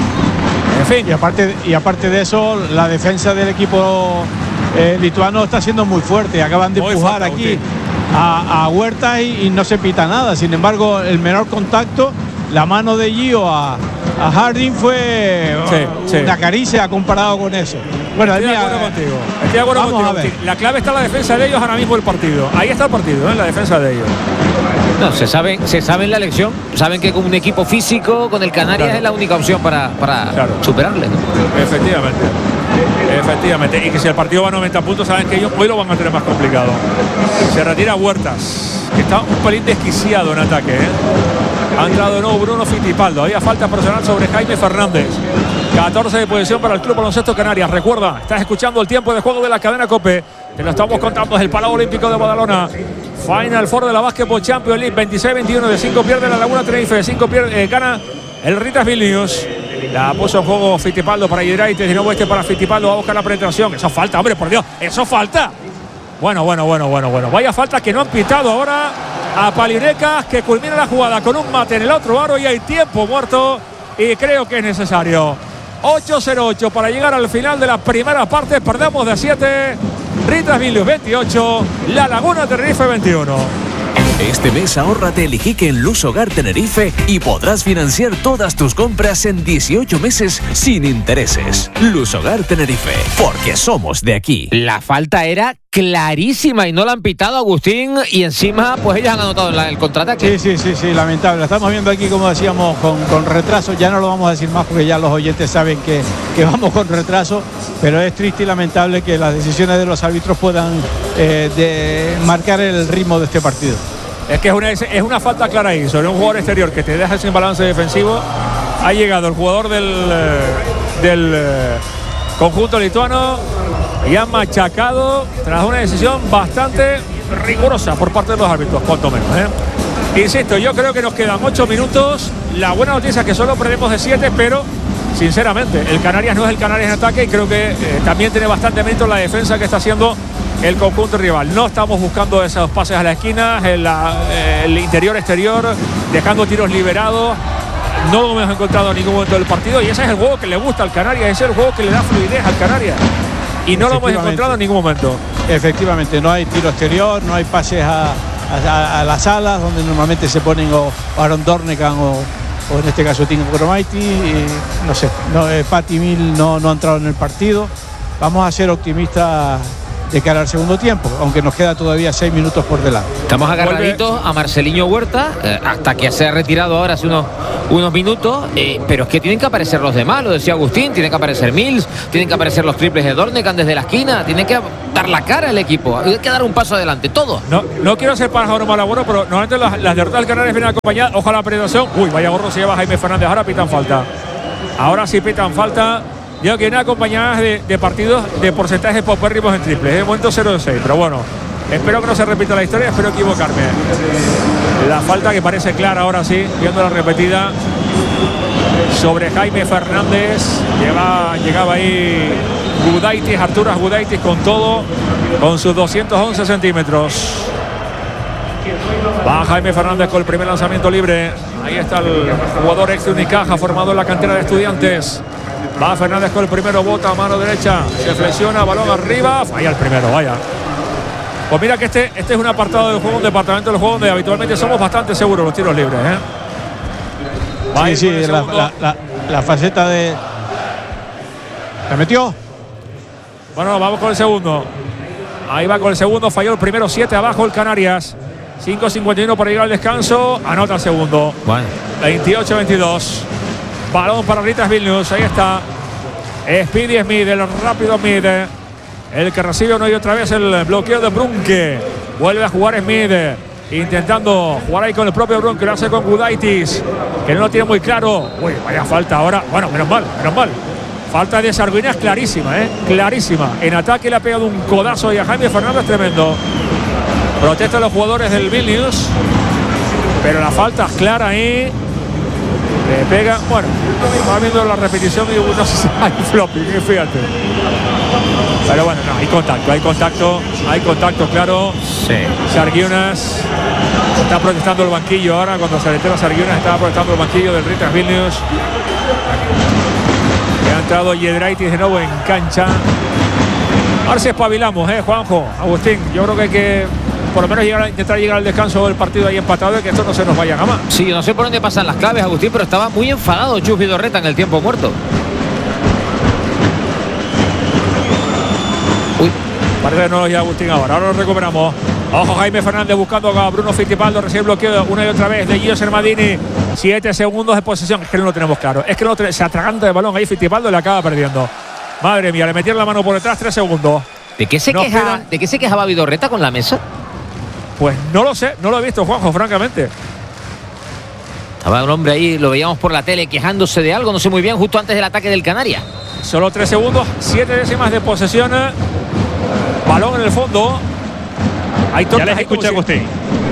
[SPEAKER 1] en fin.
[SPEAKER 3] Y aparte, y aparte de eso, la defensa del equipo eh, lituano está siendo muy fuerte, acaban de muy empujar fuerte, aquí usted. A, a Huerta y, y no se pita nada. Sin embargo, el menor contacto, la mano de Gio a, a Harding fue sí, uh, sí. una caricia comparado con eso. Bueno,
[SPEAKER 1] estoy de acuerdo
[SPEAKER 3] mía,
[SPEAKER 1] contigo. Estoy de acuerdo
[SPEAKER 3] vamos
[SPEAKER 1] contigo.
[SPEAKER 3] A ver.
[SPEAKER 1] La clave está en la defensa de ellos ahora mismo el partido. Ahí está el partido, ¿eh? En la defensa de ellos.
[SPEAKER 2] No, se saben, se saben la lección. Saben que con un equipo físico, con el Canarias, claro, es la única opción para, para claro. superarle, ¿no?
[SPEAKER 1] Efectivamente. Efectivamente. Y que si el partido va a noventa puntos, saben que ellos hoy lo van a tener más complicado. Se retira Huertas, que está un pelín desquiciado en ataque, ¿eh? Ha entrado de nuevo Bruno Fittipaldo. Había falta personal sobre Jaime Fernández. catorce de posición para el Club Baloncesto Canarias. Recuerda, estás escuchando el tiempo de juego de la cadena COPE. Te lo estamos contando desde el Palau Olímpico de Badalona. Final Four de la Basketball Champions League. veintiséis veintiuno, de cinco pierde la Laguna Tenerife, de cinco pierde, eh, gana el Ritas Vilnius. La puso en juego Fittipaldo para Yedraites. De nuevo este para Fittipaldo. Va a buscar la penetración. Eso falta, hombre, por Dios. Eso falta. Bueno, bueno, bueno, bueno, bueno. Vaya falta que no han pitado ahora a Paliurecas, que culmina la jugada con un mate en el otro aro y hay tiempo muerto y creo que es necesario. ocho cero ocho para llegar al final de la primera parte. Perdemos de siete. Ritas Vilnius veintiocho, La Laguna Tenerife veintiuno.
[SPEAKER 6] Este mes ahórrate el Iquique en Luz Hogar Tenerife y podrás financiar todas tus compras en dieciocho meses sin intereses. Luz Hogar Tenerife, porque somos de aquí.
[SPEAKER 2] La falta era clarísima y no la han pitado, Agustín, y encima pues ellos han anotado el contraataque.
[SPEAKER 3] Sí, sí, sí, sí, lamentable. Estamos viendo aquí, como decíamos, con, con retraso. Ya no lo vamos a decir más porque ya los oyentes saben que, que vamos con retraso, pero es triste y lamentable que las decisiones de los árbitros puedan eh, de marcar el ritmo de este partido.
[SPEAKER 1] Es que es una, es una falta clara ahí sobre un jugador exterior que te deja sin balance defensivo. Ha llegado el jugador del, del conjunto lituano y ha machacado tras una decisión bastante rigurosa por parte de los árbitros, cuanto menos, ¿eh? Insisto, yo creo que nos quedan ocho minutos. La buena noticia es que solo perdemos de siete, pero sinceramente el Canarias no es el Canarias en ataque y creo que eh, también tiene bastante mérito la defensa que está haciendo el conjunto rival. No estamos buscando esos pases a la esquina, el, el interior-exterior, dejando tiros liberados. No lo hemos encontrado en ningún momento del partido y ese es el juego que le gusta al Canarias, ese es el juego que le da fluidez al Canarias. Y no lo hemos encontrado en ningún momento.
[SPEAKER 3] Efectivamente, no hay tiro exterior, no hay pases a, a, a las alas, donde normalmente se ponen o Aaron Dornekan o, o en este caso Tino Cromaiti. Y, no sé, no, eh, Patty Mill no, no ha entrado en el partido. Vamos a ser optimistas de cara al segundo tiempo, aunque nos queda todavía seis minutos por delante.
[SPEAKER 2] Estamos agarraditos a Marceliño Huerta, eh, hasta que se ha retirado ahora hace unos, unos minutos, eh, pero es que tienen que aparecer los demás, lo decía Agustín, tienen que aparecer Mills, tienen que aparecer los triples de Dornegan desde la esquina, tienen que dar la cara al equipo, hay que dar un paso adelante, todo.
[SPEAKER 1] No, no quiero ser pájaro malagüero, pero normalmente las, las derrotas del Canarias vienen acompañadas. Ojalá la penetración. Uy, vaya gorro se lleva Jaime Fernández. Ahora pitan falta. Ahora sí pitan falta. Yo que vienen acompañadas de, de partidos de porcentajes paupérrimos en triples. De momento cero de seis. Pero bueno, espero que no se repita la historia. Espero equivocarme. La falta que parece clara ahora sí, viendo la repetida sobre Jaime Fernández. Lleva, llegaba ahí Gudaitis, Arturas Gudaitis con todo, con sus doscientos once centímetros. Va Jaime Fernández con el primer lanzamiento libre. Ahí está el jugador ex de Unicaja, formado en la cantera de Estudiantes. Va Fernández con el primero, bota a mano derecha, se flexiona, balón arriba, falla el primero, vaya. Pues mira que este, este es un apartado del juego, un departamento del juego donde habitualmente somos bastante seguros los tiros libres, ¿eh?
[SPEAKER 3] Va sí, sí, la, la, la, la faceta de... ¿Se metió?
[SPEAKER 1] Bueno, vamos con el segundo. Ahí va con el segundo, falló el primero, siete abajo el Canarias. cinco cincuenta y uno para llegar al descanso, anota el segundo. Bueno. veintiocho veintidós. Balón para Ritas Vilnius, ahí está. Speedy Smith, el rápido Smith. El que recibe una y otra vez el bloqueo de Brunke. Vuelve a jugar Smith, intentando jugar ahí con el propio Brunke, lo hace con Gudaitis, que no lo tiene muy claro. Uy, vaya falta ahora. Bueno, menos mal, menos mal. Falta de Sarguinas clarísima, ¿eh? Clarísima. En ataque le ha pegado un codazo y a Jaime Fernández tremendo. Protesta a los jugadores del Vilnius, pero la falta es clara ahí. Le pega, bueno, va viendo la repetición y no sé si hay flopping, fíjate. Pero bueno, no, hay contacto, hay contacto, hay contacto, claro.
[SPEAKER 2] Sí.
[SPEAKER 1] Sarguinas está protestando el banquillo ahora, cuando se retira Sarguinas estaba protestando el banquillo del Ritas Vilnius. Ha entrado Giedraitis de nuevo en cancha. Ahora sí espabilamos, ¿eh, Juanjo? Agustín, yo creo que hay que por lo menos llegar a intentar llegar al descanso del partido ahí empatado y que esto no se nos vaya jamás.
[SPEAKER 2] Sí, no sé por dónde pasan las claves, Agustín, pero estaba muy enfadado Chus Vidorreta en el tiempo muerto.
[SPEAKER 1] Uy, parece que no lo lleva Agustín ahora. Ahora lo recuperamos. Ojo, Jaime Fernández buscando a Bruno Fittipaldo. Recibe el bloqueo una y otra vez de Gio Sermadini. Siete segundos de posesión. Es que no lo tenemos claro. Es que no se atraganta el balón ahí Fittipaldo y le acaba perdiendo. Madre mía, le metieron la mano por detrás. Tres segundos.
[SPEAKER 2] ¿De qué se, queja, quedan... ¿de qué se quejaba Vidorreta con la mesa?
[SPEAKER 1] Pues no lo sé. No lo he visto, Juanjo, francamente.
[SPEAKER 2] Estaba un hombre ahí, lo veíamos por la tele quejándose de algo. No sé muy bien, justo antes del ataque del Canarias.
[SPEAKER 1] Solo tres segundos. Siete décimas de posesión. Balón en el fondo. Hay tortas
[SPEAKER 4] ya les escuché,
[SPEAKER 1] ahí
[SPEAKER 4] Agustín.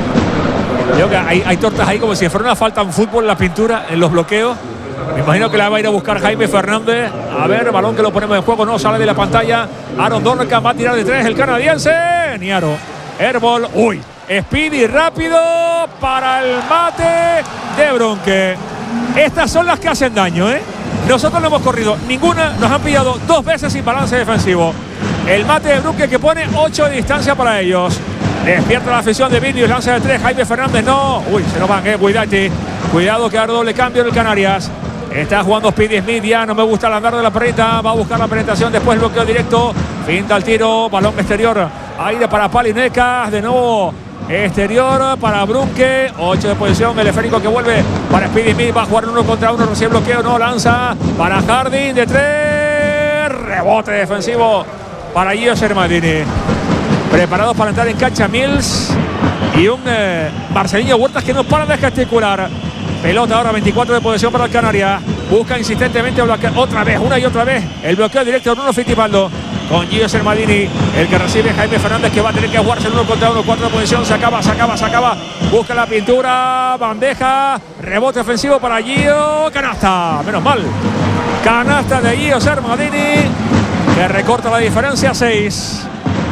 [SPEAKER 1] Si, que hay, hay tortas ahí como si fuera una falta en fútbol en la pintura, en los bloqueos. Me imagino que la va a ir a buscar Jaime Fernández. A ver, balón que lo ponemos en juego, no sale de la pantalla. Aaron Dornegan va a tirar de tres el canadiense. Niaro. Airball. Uy. Speedy rápido para el mate de Brunke. Estas son las que hacen daño, ¿eh? Nosotros no hemos corrido ninguna, nos han pillado dos veces sin balance defensivo. El mate de Brunke que pone ocho de distancia para ellos. Despierta la afición de Vilnius, lanza de tres, Jaime Fernández no. Uy, se nos van, eh, cuidate. Cuidado que ahora doble cambio en el Canarias. Está jugando Speedy Smith, ya no me gusta el andar de la perrita. Va a buscar la penetración, después el bloqueo directo. Finta el tiro, balón exterior. Aire para Palinecas, de nuevo exterior para Brunke. ocho de posición, el esférico que vuelve para Speedy Smith. Va a jugar uno contra uno, recibe bloqueo, no lanza. Para Harding de tres. Rebote defensivo para Gio Sermadini. Preparados para entrar en cancha Mills y un eh, Marceliño Huertas que no para de gesticular. Pelota ahora, veinticuatro de posesión para el Canarias. Busca insistentemente otra vez, una y otra vez. El bloqueo directo de Bruno Fittipaldo con Gio Sermadini. El que recibe Jaime Fernández, que va a tener que jugarse en uno contra uno. Cuatro de posición, se acaba, se acaba, se acaba. Busca la pintura, bandeja. Rebote ofensivo para Gio. Canasta, menos mal. Canasta de Gio Sermadini, que recorta la diferencia a seis.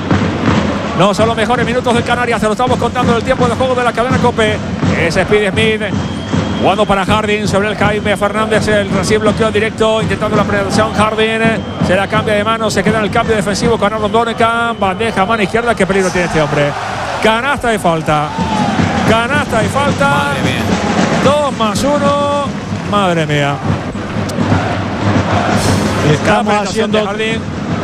[SPEAKER 1] No son los mejores minutos del Canarias, se lo estamos contando en el tiempo de juego de la cadena COPE. Es Speedy Smith jugando para Harding sobre el Jaime Fernández. El recibe bloqueo directo, intentando la penetración. Harding se la cambia de mano, se queda en el cambio defensivo con Aaron Dornegan. Bandeja, mano izquierda. Qué peligro tiene este hombre. Canasta y falta. Canasta y falta.
[SPEAKER 2] Madre mía.
[SPEAKER 1] Dos más uno. Madre mía.
[SPEAKER 3] Estamos haciendo.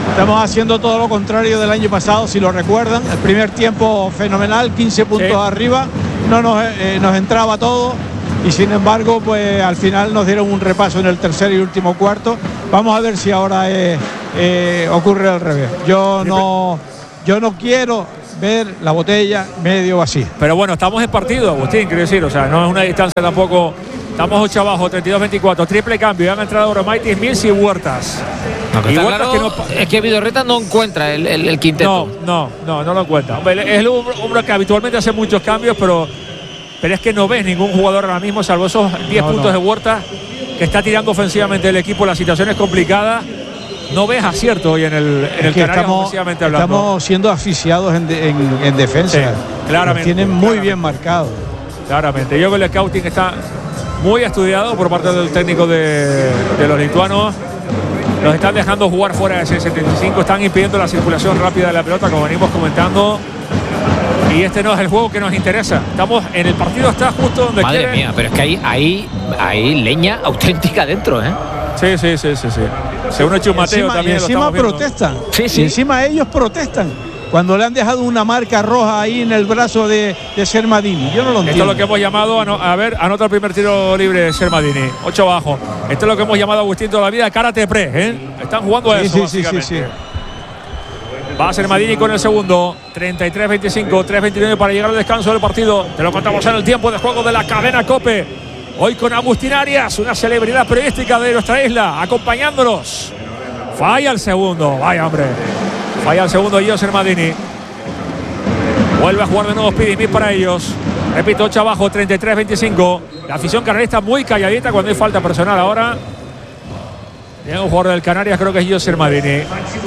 [SPEAKER 3] Estamos haciendo todo lo contrario del año pasado, si lo recuerdan. El primer tiempo fenomenal, quince puntos sí. arriba, no nos, eh, nos entraba todo y sin embargo, pues al final nos dieron un repaso en el tercer y último cuarto. Vamos a ver si ahora eh, eh, ocurre al revés. Yo no, yo no quiero ver la botella medio vacía.
[SPEAKER 1] Pero bueno, estamos en partido, Agustín, quiero decir, o sea, no es una distancia tampoco. Estamos ocho abajo, treinta y dos veinticuatro, triple cambio. Han entrado Romaitis, Mills y Huertas.
[SPEAKER 2] No, que
[SPEAKER 1] y
[SPEAKER 2] está
[SPEAKER 1] Huertas
[SPEAKER 2] claro,
[SPEAKER 1] que no...
[SPEAKER 2] es que Vidorreta no encuentra el, el, el quinteto.
[SPEAKER 1] No, no, no, no lo encuentra. Hombre, es el hombre que habitualmente hace muchos cambios, pero, pero es que no ves ningún jugador ahora mismo, salvo esos diez no, puntos no. de Huertas, que está tirando ofensivamente el equipo. La situación es complicada. No ves acierto hoy en el, en el Canarias
[SPEAKER 3] estamos,
[SPEAKER 1] ofensivamente hablando.
[SPEAKER 3] Estamos siendo asfixiados en, de, en, en defensa. Sí,
[SPEAKER 1] claramente.
[SPEAKER 3] Nos tienen muy
[SPEAKER 1] claramente. bien
[SPEAKER 3] marcados.
[SPEAKER 1] Claramente. Yo creo que el scouting está muy estudiado por parte del técnico de, de los lituanos. Los están dejando jugar fuera de ese setenta y cinco, están impidiendo la circulación rápida de la pelota, como venimos comentando. Y este no es el juego que nos interesa. Estamos en el partido, está justo donde
[SPEAKER 2] Madre
[SPEAKER 1] quiere.
[SPEAKER 2] mía, pero es que hay, hay, hay leña auténtica dentro, ¿eh?
[SPEAKER 1] Sí, sí, sí, sí, sí. Según hecho un Mateo
[SPEAKER 3] encima,
[SPEAKER 1] también.
[SPEAKER 3] Y encima
[SPEAKER 1] lo
[SPEAKER 3] protestan.
[SPEAKER 2] Sí, sí.
[SPEAKER 3] Y encima ellos protestan. Cuando le han dejado una marca roja ahí en el brazo de, de Sermadini. Yo no lo entiendo.
[SPEAKER 1] Esto es lo que hemos llamado, a, no, a ver, anota el primer tiro libre Sermadini. ocho abajo. Esto es lo que hemos llamado, Agustín, toda la vida karate pre, ¿eh? Están jugando a
[SPEAKER 3] sí,
[SPEAKER 1] eso,
[SPEAKER 3] sí, sí, sí, sí.
[SPEAKER 1] Va a Sermadini con el segundo. treinta y tres veinticinco, tres veintinueve para llegar al descanso del partido. Te lo contamos en el tiempo de juego de la cadena COPE. Hoy con Agustín Arias, una celebridad periodística de nuestra isla, acompañándonos. Falla el segundo, vaya hombre. Falla el segundo Gio Sermadini. Vuelve a jugar de nuevo Speedy Smith para ellos. Repito, ocho abajo, treinta y tres veinticinco. La afición canarista muy calladita cuando hay falta personal ahora. Tiene un jugador del Canarias, creo que es Gio Sermadini.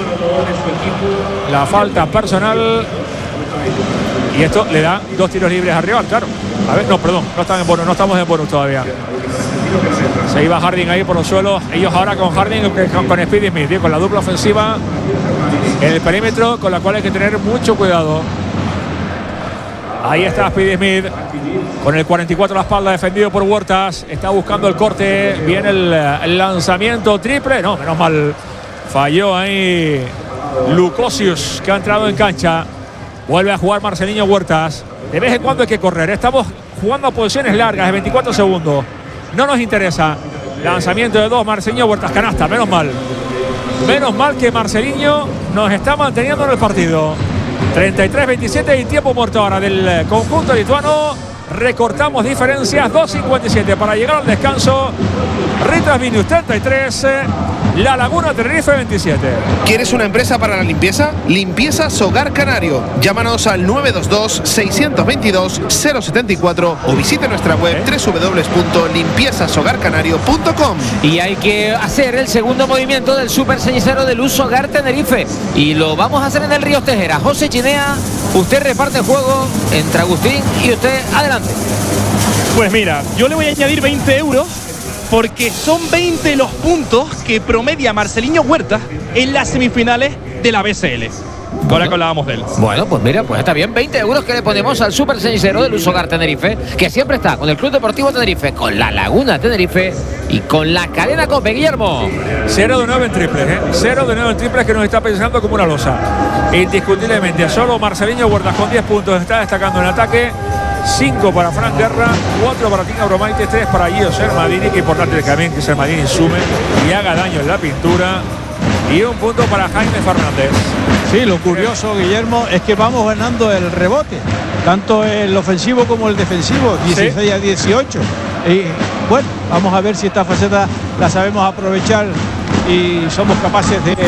[SPEAKER 1] La falta personal. Y esto le da dos tiros libres al rival, claro. A ver, no, perdón, no están en bonus, no estamos en bonus todavía. Se iba Harding ahí por los suelos. Ellos ahora con Harding, con, con Speedy Smith, ¿sí? Con la dupla ofensiva en el perímetro, con la cual hay que tener mucho cuidado. Ahí está Speedy Smith con el cuarenta y cuatro a la espalda, defendido por Huertas. Está buscando el corte. Viene el, el lanzamiento triple. No, menos mal. Falló ahí Lucosius, que ha entrado en cancha. Vuelve a jugar Marcelinho Huertas. De vez en cuando hay que correr. Estamos jugando a posiciones largas de veinticuatro segundos. No nos interesa. Lanzamiento de dos, Marcelinho Huertas, canasta, menos mal. Menos mal que Marcelinho nos está manteniendo en el partido. treinta y tres veintisiete y tiempo muerto ahora del conjunto lituano. Recortamos diferencias, dos cincuenta y siete para llegar al descanso. Ritas Vinus treinta y tres, La Laguna Tenerife veintisiete.
[SPEAKER 5] ¿Quieres una empresa para la limpieza? Limpiezas Hogar Canario. Llámanos al nueve dos dos, seis dos dos, cero siete cuatro o visite nuestra web ¿Eh? doble u doble u doble u punto limpiezas hogar canario punto com.
[SPEAKER 2] Y hay que hacer el segundo movimiento del super cenicero de Luz Hogar Tenerife. Y lo vamos a hacer en el Río Tejera. José Chinea, usted reparte el juego entre Agustín y usted. Adelante.
[SPEAKER 4] Pues mira, yo le voy a añadir veinte euros porque son veinte los puntos que promedia Marcelinho Huertas en las semifinales de la B C L. Ahora que hablábamos de él.
[SPEAKER 2] Bueno, pues mira, pues está bien. veinte euros que le ponemos al super cenicero del Luz Hogar Tenerife, que siempre está con el Club Deportivo Tenerife, con la Laguna Tenerife y con la cadena COPE. Guillermo.
[SPEAKER 1] cero de nueve en triples, ¿eh? cero de nueve en triples, que nos está pensando como una losa. Indiscutiblemente, solo Marcelinho Huertas con diez puntos está destacando en el ataque. cinco para Fran Guerra, cuatro para Tino Bromaitis, tres para Gio Sermadini. Que importante también que Sermadini sume y haga daño en la pintura. Y un punto para Jaime Fernández.
[SPEAKER 3] Sí, lo curioso, Guillermo, es que vamos ganando el rebote, tanto el ofensivo como el defensivo, dieciséis a dieciocho. Y bueno, vamos a ver si esta faceta la sabemos aprovechar y somos capaces de,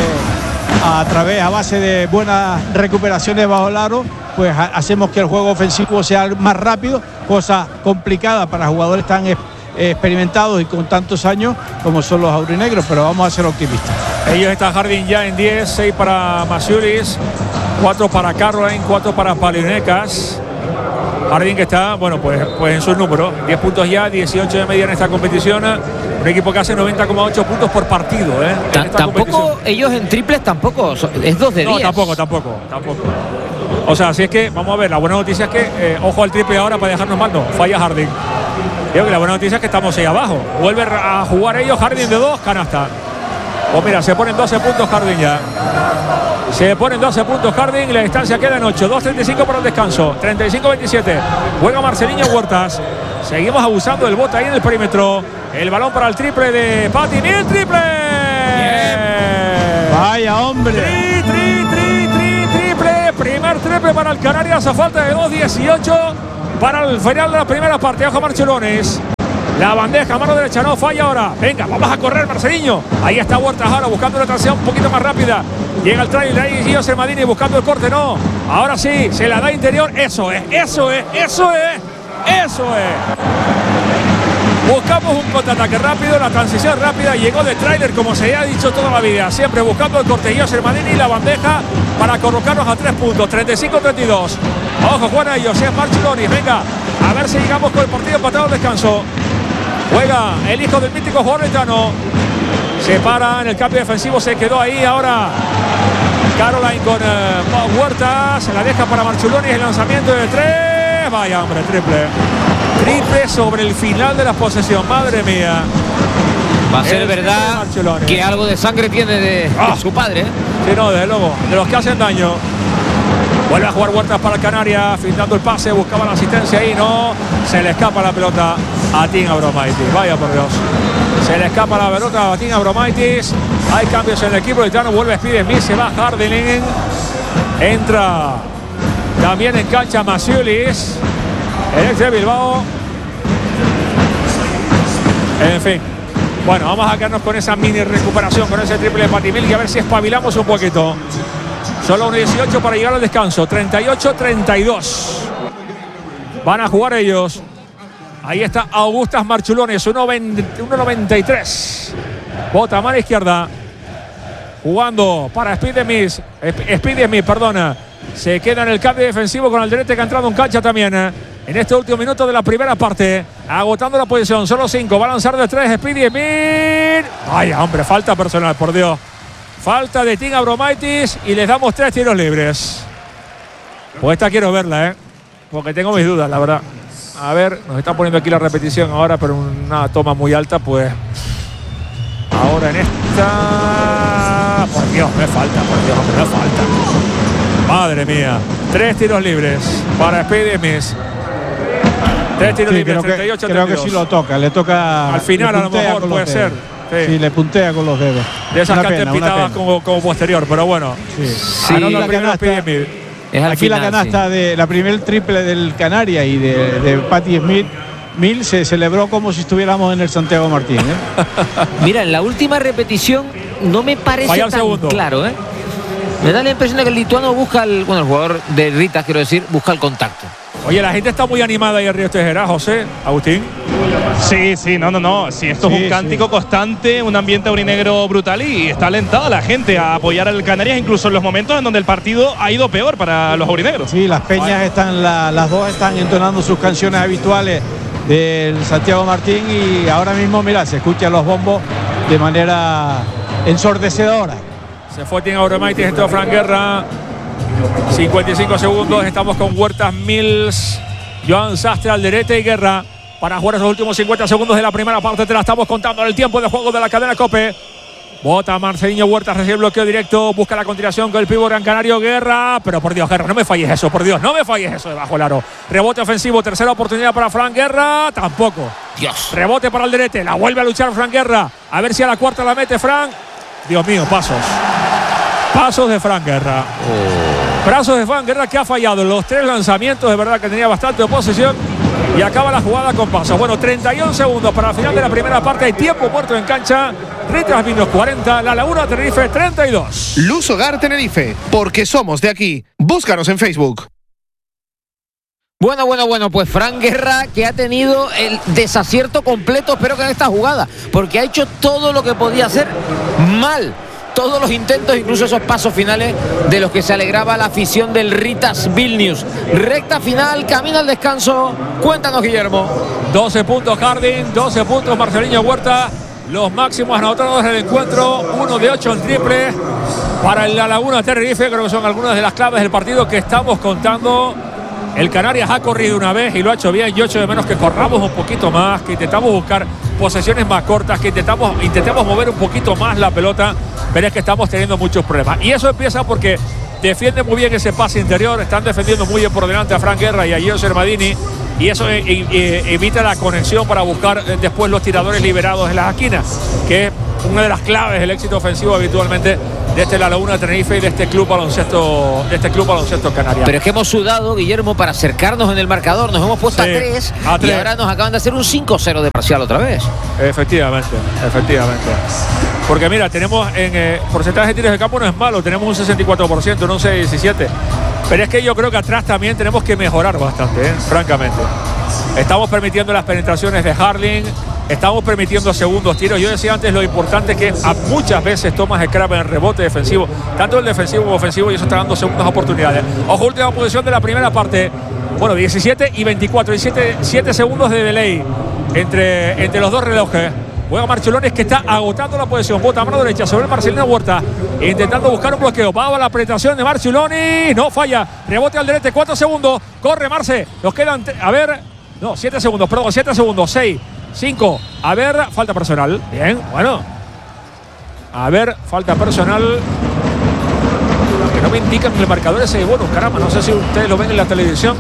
[SPEAKER 3] a través, a base de buenas recuperaciones bajo el aro, pues ha, hacemos que el juego ofensivo sea más rápido, cosa complicada para jugadores tan experimentados y con tantos años como son los aurinegros, pero vamos a ser optimistas.
[SPEAKER 1] Ellos están Harding ya en diez, seis para Masiulis, cuatro para Caroline, cuatro para Palionecas. Harding que está, bueno, pues, pues en sus números, diez puntos ya, dieciocho de media en esta competición. Un equipo que hace noventa coma ocho puntos por partido, ¿eh?
[SPEAKER 2] Tampoco, ellos en triples tampoco, es dos de diez.
[SPEAKER 1] No, tampoco, tampoco, tampoco. O sea, si es que, vamos a ver, la buena noticia es que, eh, ojo al triple ahora para dejarnos mal, no, falla Harding. Creo que la buena noticia es que estamos ahí abajo. Vuelve a jugar ellos, Harding de dos, canasta. Pues mira, se ponen doce puntos Harding ya. Se ponen doce puntos Harding y la distancia queda en ocho. dos treinta y cinco para el descanso. treinta y cinco veintisiete. Juega Marceliño Huertas. Seguimos abusando del bote ahí en el perímetro. El balón para el triple de Patty Mills. ¡Triple!
[SPEAKER 3] Bien. Vaya hombre.
[SPEAKER 1] Tri, tri, tri, tri, triple. Primer triple para el Canarias a falta de dos dieciocho para el final de la primera parte. Ojo Marchulones. La bandeja, mano derecha, no falla ahora. Venga, vamos a correr, Marceliño. Ahí está Huertas ahora buscando una transición un poquito más rápida. Llega el trailer ahí, Gio Sermadini buscando el corte, no. Ahora sí, se la da interior. Eso es, eso es, eso es, eso es. Buscamos un contraataque rápido, la transición rápida. Llegó de trailer, como se ha dicho toda la vida. Siempre buscando el corte, Gio Sermadini y la bandeja para colocarnos a tres puntos. treinta y cinco treinta y dos. Ojo, Juan, a ellos, es Marchulones. Venga, a ver si llegamos con el partido empatado al descanso. Juega el hijo del mítico jugador letano. Se para en el cambio defensivo. Se quedó ahí ahora Caroline con uh, Huertas. Se la deja para Marchulones. El lanzamiento de tres. Vaya hombre, triple. Triple sobre el final de la posesión. Madre mía.
[SPEAKER 2] Va a ser verdad que algo de sangre tiene de,
[SPEAKER 1] ah.
[SPEAKER 2] de su padre. ¿eh?
[SPEAKER 1] Sí, no, desde luego. De los que hacen daño. Vuelve a jugar Huertas para el Canarias, filtrando el pase, buscaba la asistencia ahí, no. Se le escapa la pelota a Tim Abromaitis. Vaya por Dios. Se le escapa la pelota a Tim Abromaitis. Hay cambios en el equipo letano. Vuelve Speedy Smith, se va Harding. Entra también en cancha Masiulis, el ex de Bilbao. En fin. Bueno, vamos a quedarnos con esa mini recuperación, con ese triple de Patty Mills y a ver si espabilamos un poquito. Solo uno dieciocho para llegar al descanso. treinta y ocho treinta y dos. Van a jugar ellos. Ahí está Augustas Marchulones. uno noventa y tres. Bota a mano izquierda. Jugando para Speedy Smith. Speedy Smith, perdona. Se queda en el cambio defensivo con Alderete, que ha entrado en cancha también. En este último minuto de la primera parte. Agotando la posición. Solo cinco. Va a lanzar de tres Speedy Smith. Vaya, hombre, falta personal, por Dios. Falta de Tim Abromaitis y les damos tres tiros libres. Pues esta quiero verla, ¿eh? Porque tengo mis dudas, la verdad. A ver, nos están poniendo aquí la repetición ahora, pero una toma muy alta, pues. Ahora en esta. Por Dios, me falta, por Dios, me falta. Madre mía. Tres tiros libres para Speedy Smith. Tres tiros
[SPEAKER 3] sí,
[SPEAKER 1] libres,
[SPEAKER 3] creo
[SPEAKER 1] treinta y ocho
[SPEAKER 3] que,
[SPEAKER 1] treinta y dos.
[SPEAKER 3] creo que sí lo toca, le toca.
[SPEAKER 1] Al final a lo mejor puede ser.
[SPEAKER 3] Sí. sí, le puntea con los dedos.
[SPEAKER 1] De esas
[SPEAKER 3] una
[SPEAKER 1] que
[SPEAKER 3] pena,
[SPEAKER 1] antes pitabas como, como posterior, pero bueno.
[SPEAKER 3] Sí.
[SPEAKER 2] Sí.
[SPEAKER 3] Aquí la canasta,
[SPEAKER 2] es al
[SPEAKER 3] aquí
[SPEAKER 2] final,
[SPEAKER 3] la canasta
[SPEAKER 2] sí.
[SPEAKER 3] de la primer triple del Canarias y de, de Patty Smith Mills se celebró como si estuviéramos en el Santiago Martín. ¿eh?
[SPEAKER 2] Mira, en la última repetición no me parece
[SPEAKER 1] Falla el
[SPEAKER 2] tan
[SPEAKER 1] segundo.
[SPEAKER 2] claro, ¿eh? Me da la impresión de que el lituano busca el, bueno, el jugador de Ritas, quiero decir, busca el contacto.
[SPEAKER 1] Oye, la gente está muy animada ahí en Río Tejera, José, Agustín.
[SPEAKER 4] Sí, sí, no, no, no. Sí, esto
[SPEAKER 3] Sí,
[SPEAKER 4] es un cántico
[SPEAKER 3] sí.
[SPEAKER 4] constante, un ambiente aurinegro brutal y está alentada la gente a apoyar al Canarias, incluso en los momentos en donde el partido ha ido peor para los aurinegros.
[SPEAKER 3] Sí, las peñas están, la, las dos están entonando sus canciones habituales del Santiago Martín y ahora mismo, mira, se escuchan los bombos de manera ensordecedora.
[SPEAKER 1] Se fue Tim Abromaitis, entró Fran Guerra. cincuenta y cinco segundos, estamos con Huertas, Mills, Joan Sastre, Alderete y Guerra para jugar esos últimos cincuenta segundos de la primera parte. Te la estamos contando en el tiempo de juego de la cadena COPE. Bota Marceliño Huertas, recibe el bloqueo directo, busca la continuación con el pívot gran canario Guerra, pero por Dios, Guerra, no me falles eso, por Dios, no me falles eso debajo del aro. Rebote ofensivo, tercera oportunidad para Fran Guerra, tampoco.
[SPEAKER 2] Dios.
[SPEAKER 1] Rebote para Alderete, la vuelve a luchar Fran Guerra, a ver si a la cuarta la mete Fran. Dios mío, pasos. Pasos de Fran Guerra. Oh. Pasos de Fran Guerra, que ha fallado los tres lanzamientos, de verdad que tenía bastante posesión. Y acaba la jugada con pasos. Bueno, treinta y uno segundos para el final de la primera parte. Hay tiempo muerto en cancha. Ritas Vinos cuarenta, La Laguna Tenerife treinta y dos.
[SPEAKER 5] Luz Hogar Tenerife, porque somos de aquí. Búscanos en Facebook.
[SPEAKER 2] Bueno, bueno, bueno, pues Fran Guerra, que ha tenido el desacierto completo, espero que en esta jugada, porque ha hecho todo lo que podía hacer mal. Todos los intentos, incluso esos pasos finales de los que se alegraba la afición del Ritas Vilnius. Recta final, camino al descanso. Cuéntanos, Guillermo.
[SPEAKER 1] doce puntos Harding, doce puntos Marceliño Huerta. Los máximos anotadores del encuentro. uno de ocho en triple para el La Laguna Tenerife. Creo que son algunas de las claves del partido que estamos contando El Canarias ha corrido una vez y lo ha hecho bien. Yo echo de menos que corramos un poquito más, que intentamos buscar posesiones más cortas, que intentamos, intentemos mover un poquito más la pelota, pero es que estamos teniendo muchos problemas. Y eso empieza porque defiende muy bien ese pase interior, están defendiendo muy bien por delante a Fran Guerra y a Gio Sermadini, y eso e, e, evita la conexión para buscar después los tiradores liberados en las esquinas, que es una de las claves del éxito ofensivo habitualmente de este La Laguna Tenerife y de este club baloncesto, de este club baloncesto canario.
[SPEAKER 2] Pero es que hemos sudado, Guillermo, para acercarnos en el marcador. Nos hemos puesto sí, a, tres, a tres y ahora nos acaban de hacer un cinco cero de parcial otra vez.
[SPEAKER 1] Efectivamente, efectivamente. Porque mira, tenemos en eh, porcentaje de tiros de campo no es malo, tenemos un sesenta y cuatro por ciento, no un seis diecisiete. Pero es que yo creo que atrás también tenemos que mejorar bastante, ¿eh? Francamente. Estamos permitiendo las penetraciones de Harling, estamos permitiendo segundos tiros. Yo decía antes lo importante que a muchas veces tomas scrap en el rebote defensivo, tanto el defensivo como ofensivo, y eso está dando segundas oportunidades. Ojo, última posición de la primera parte. Bueno, diecisiete y veinticuatro, y siete segundos de delay entre, entre los dos relojes. Juega Marchulones, que está agotando la posición. Bota a mano derecha sobre el Marcelino Huerta, intentando buscar un bloqueo. Va a la penetración de Marchulones, no falla. Rebote al derecho, cuatro segundos. Corre Marce. Nos quedan, a ver, no, siete segundos, perdón, siete segundos. seis, cinco. A ver, falta personal. Bien, bueno. A ver, falta personal. Que no me indican que el marcador ese bonus, caramba. No sé si ustedes lo ven en la televisión.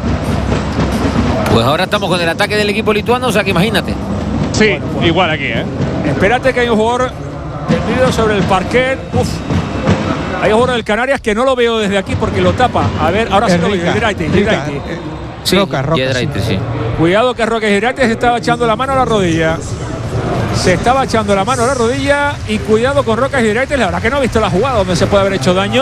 [SPEAKER 2] Pues ahora estamos con el ataque del equipo lituano, o sea que imagínate.
[SPEAKER 4] Sí,
[SPEAKER 1] bueno, pues,
[SPEAKER 4] igual aquí, ¿eh?
[SPEAKER 1] Espérate que hay un jugador tendido sobre el parquet. Uf. Hay un jugador del Canarias que no lo veo desde aquí porque lo tapa. A ver, ahora sí lo veo. Giedraitis, Giedraitis.
[SPEAKER 2] Sí,
[SPEAKER 7] Roca, Roca,
[SPEAKER 2] Giedraitis, sí.
[SPEAKER 7] sí.
[SPEAKER 1] Cuidado que Roque Giedraitis se estaba echando la mano a la rodilla. Se estaba echando la mano a la rodilla. Y cuidado con Roque Giedraitis. La verdad que no ha visto la jugada donde se puede haber hecho daño.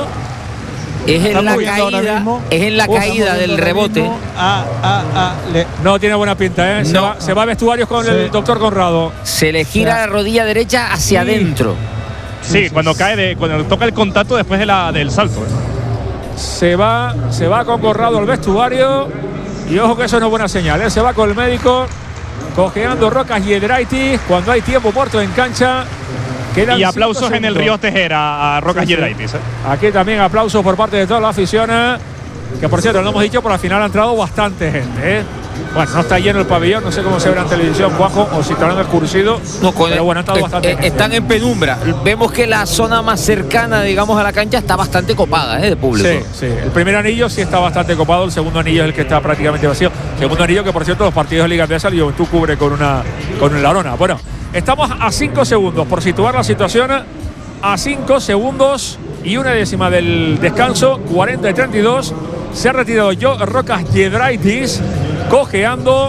[SPEAKER 2] Es en la caída, es en la caída del rebote.
[SPEAKER 3] Ah, ah, ah, le...
[SPEAKER 1] No tiene buena pinta, ¿eh? Se,
[SPEAKER 2] no.
[SPEAKER 1] va, se va a vestuarios con sí. el doctor Conrado.
[SPEAKER 2] Se le gira o sea, la rodilla derecha hacia sí. adentro.
[SPEAKER 4] Sí, sí, cuando cae, de, cuando toca el contacto después de la, del salto. ¿eh?
[SPEAKER 1] Se va, se va con Conrado al vestuario. Y ojo que eso no es buena señal, ¿eh? Se va con el médico. Cojeando Rocas Giedraitis cuando hay tiempo muerto en cancha.
[SPEAKER 4] Y aplausos en el Río Tejera a Rocas sí, Giedraitis. ¿eh?
[SPEAKER 1] Aquí también aplausos por parte de toda la afición. Que por cierto, no hemos dicho, pero al final ha entrado bastante gente. ¿eh? Bueno, no está lleno el pabellón, no sé cómo se verá en televisión, Juanjo, o si estarán escurcidos. No, pero bueno, ha entrado
[SPEAKER 2] eh,
[SPEAKER 1] bastante
[SPEAKER 2] eh,
[SPEAKER 1] gente.
[SPEAKER 2] Están en penumbra. Vemos que la zona más cercana, digamos, a la cancha está bastante copada, ¿eh? De público.
[SPEAKER 1] Sí, sí. El primer anillo sí está bastante copado, el segundo anillo es el que está prácticamente vacío. Segundo anillo que, por cierto, los partidos de Liga Andesa, el Juventud cubre con una, con una lona. Bueno, estamos a cinco segundos por situar la situación. A cinco segundos y una décima del descanso, cuarenta y treinta y dos. Se ha retirado yo Rocas Giedraitis, cojeando.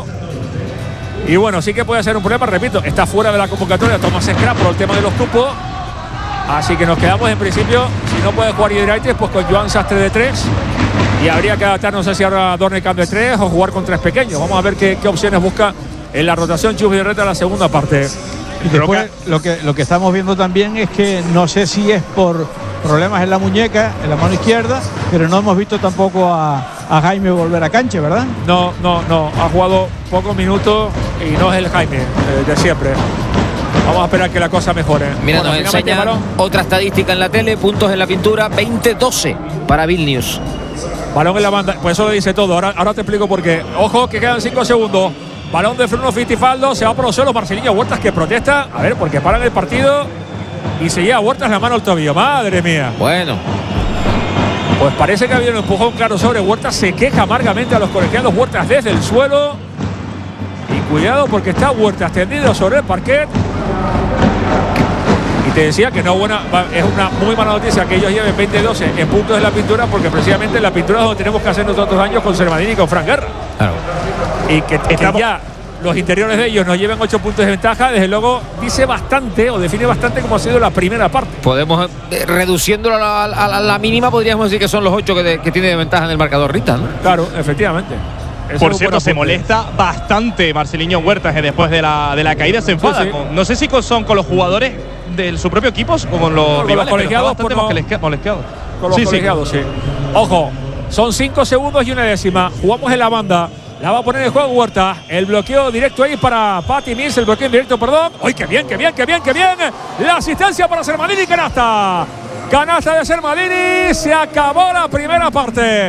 [SPEAKER 1] Y bueno, sí que puede ser un problema, repito, está fuera de la convocatoria Tomás Scrap por el tema de los cupos. Así que nos quedamos en principio, si no puede jugar Giedraitis, pues con Joan Sastre de tres. Y habría que adaptar, no sé si ahora Dornekamp de tres o jugar con tres pequeños. Vamos a ver qué, qué opciones busca en la rotación Chus Vidorreta en la segunda parte.
[SPEAKER 3] Y después lo que, lo que estamos viendo también es que no sé si es por problemas en la muñeca, en la mano izquierda, pero no hemos visto tampoco a, a Jaime volver a cancha, ¿verdad?
[SPEAKER 1] No, no, no. Ha jugado pocos minutos y no es el Jaime eh, de siempre. Vamos a esperar que la cosa mejore.
[SPEAKER 2] Mira, bueno, nos enseña otra estadística en la tele, puntos en la pintura, veinte doce para Vilnius.
[SPEAKER 1] Balón en la banda, pues eso lo dice todo. Ahora, ahora te explico por qué. Ojo, que quedan cinco segundos. Balón de Bruno Fittipaldo, se va por los suelos Marcelino Huertas, que protesta. A ver, porque paran el partido y se lleva Huertas la mano al tobillo. Madre mía.
[SPEAKER 2] Bueno.
[SPEAKER 1] Pues parece que ha habido un empujón claro sobre Huertas. Se queja amargamente a los colegiados Huertas desde el suelo. Y cuidado porque está Huertas tendido sobre el parquet. Y te decía que no buena, es una muy mala noticia que ellos lleven veinte doce en puntos de la pintura, porque precisamente en la pintura es donde tenemos que hacer nosotros daños con Sermadini y con Fran Guerra.
[SPEAKER 2] Claro.
[SPEAKER 1] Y que, que ya los interiores de ellos nos lleven ocho puntos de ventaja, desde luego dice bastante o define bastante cómo ha sido la primera parte.
[SPEAKER 2] Podemos, eh, reduciéndolo a la, a, la, a la mínima, podríamos decir que son los ocho que, de, que tiene de ventaja en el marcador Rita, ¿no?
[SPEAKER 1] Claro, efectivamente.
[SPEAKER 4] Eso Por cierto, se molesta bastante Marcelino Huertas, que después de la, de la caída se enfada. Sí, sí. Con, no sé si con, son con los jugadores de su propio equipo o con los
[SPEAKER 1] con
[SPEAKER 4] rivales,
[SPEAKER 1] los colegiados.
[SPEAKER 4] Pero no, molesqueados.
[SPEAKER 1] Con los sí, colegiados, sí. sí. Ojo, son cinco segundos y una décima. Jugamos en la banda. La va a poner en juego Huerta. El bloqueo directo ahí para Patty Mills. El bloqueo indirecto, perdón. ¡Uy, qué bien, qué bien, qué bien, qué bien! La asistencia para Sermadini, canasta. Canasta de Sermadini. Se acabó la primera parte.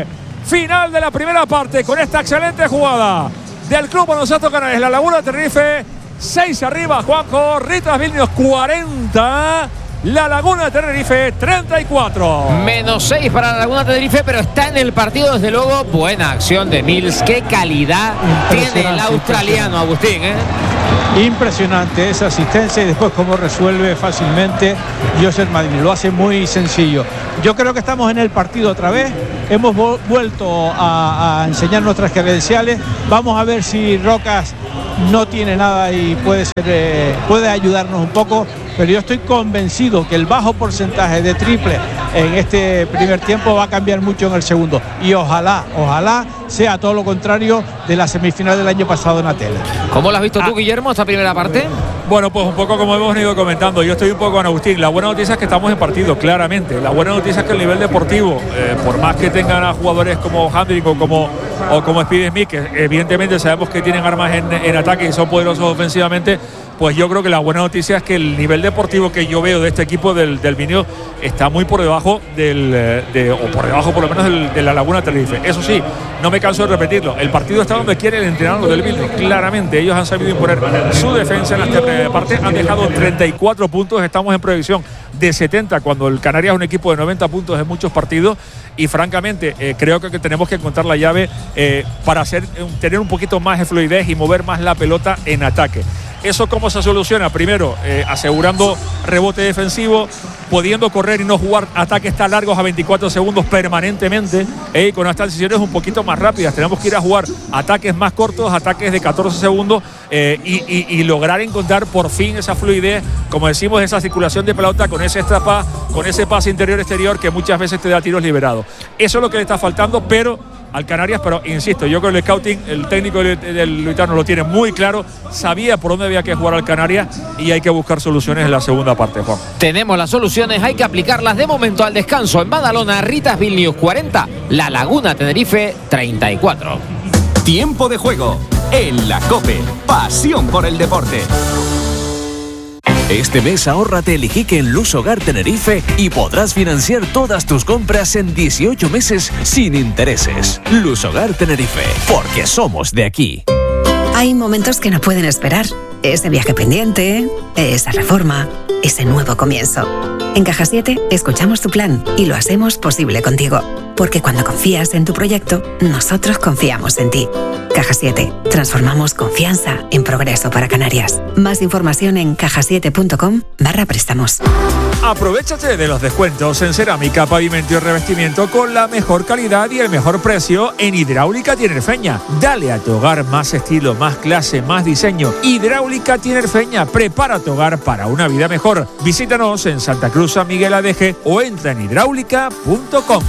[SPEAKER 1] Final de la primera parte con esta excelente jugada del Club Baloncesto Canarias. La Laguna Tenerife, seis arriba, Juanjo. Ritas Vilnius, cuarenta. La Laguna de Tenerife, treinta y cuatro.
[SPEAKER 2] Menos seis para la Laguna de Tenerife, pero está en el partido, desde luego. Buena acción de Mills. Qué calidad tiene el australiano, Agustín, ¿eh?
[SPEAKER 3] Impresionante esa asistencia y después cómo resuelve fácilmente Joseph Madini. Lo hace muy sencillo. Yo creo que estamos en el partido otra vez. Hemos vuelto a, a enseñar nuestras credenciales. Vamos a ver si Rocas no tiene nada y puede ser, eh, puede ayudarnos un poco. Pero yo estoy convencido que el bajo porcentaje de triple en este primer tiempo va a cambiar mucho en el segundo. Y ojalá, ojalá sea todo lo contrario de la semifinal del año pasado en Atenas.
[SPEAKER 2] ¿Cómo lo has visto tú, Guillermo, esta primera parte?
[SPEAKER 1] Bueno, pues un poco como hemos ido comentando. Yo estoy un poco con Agustín. La buena noticia es que estamos en partido, claramente. La buena noticia es que el nivel deportivo, eh, por más que tengan a jugadores como Hendrick o como, o como Speedy Smith, que evidentemente sabemos que tienen armas en, en ataque y son poderosos ofensivamente, pues yo creo que la buena noticia es que el nivel deportivo que yo veo de este equipo del, del Vinio está muy por debajo del, de, o por debajo por lo menos del, de la Laguna Tenerife. Eso sí, no me canso de repetirlo, el partido está donde quiere el entrenador del Vinio. Claramente ellos han sabido imponer su defensa en la primera parte, han dejado treinta y cuatro puntos, estamos en proyección de setenta cuando el Canarias es un equipo de noventa puntos en muchos partidos. Y francamente eh, creo que tenemos que encontrar la llave eh, para hacer, tener un poquito más de fluidez y mover más la pelota en ataque. ¿Eso cómo se soluciona? Primero, eh, asegurando rebote defensivo, pudiendo correr y no jugar ataques tan largos a veinticuatro segundos permanentemente, eh, con unas transiciones un poquito más rápidas. Tenemos que ir a jugar ataques más cortos, ataques de catorce segundos eh, y, y, y lograr encontrar por fin esa fluidez, como decimos, esa circulación de pelota con ese extra con ese pase interior-exterior que muchas veces te da tiros liberados. Eso es lo que le está faltando, pero al Canarias, pero insisto, yo creo que el scouting, el técnico del Luitano lo tiene muy claro, sabía por dónde había que jugar al Canarias y hay que buscar soluciones en la segunda parte, Juan.
[SPEAKER 2] Tenemos las soluciones, hay que aplicarlas de momento al descanso. En Badalona, Ritas Vilnius cuarenta, La Laguna Tenerife treinta y cuatro.
[SPEAKER 7] Tiempo de juego en la COPE, pasión por el deporte.
[SPEAKER 6] Este mes ahórrate el Iquique en Luz Hogar Tenerife y podrás financiar todas tus compras en dieciocho meses sin intereses. Luz Hogar Tenerife, porque somos de aquí.
[SPEAKER 8] Hay momentos que no pueden esperar. Ese viaje pendiente, esa reforma, ese nuevo comienzo. En Caja siete escuchamos tu plan y lo hacemos posible contigo. Porque cuando confías en tu proyecto, nosotros confiamos en ti. Caja siete. Transformamos confianza en progreso para Canarias. Más información en caja siete punto com barra préstamos.
[SPEAKER 1] Aprovechate de los descuentos en cerámica, pavimento y revestimiento con la mejor calidad y el mejor precio en Hidráulica Tinerfeña. Dale a tu hogar más estilo, más clase, más diseño. Hidráulica Tinerfeña, prepara tu hogar para una vida mejor. Visítanos en Santa Cruz, San Miguel Adeje o entra en hidráulica punto com.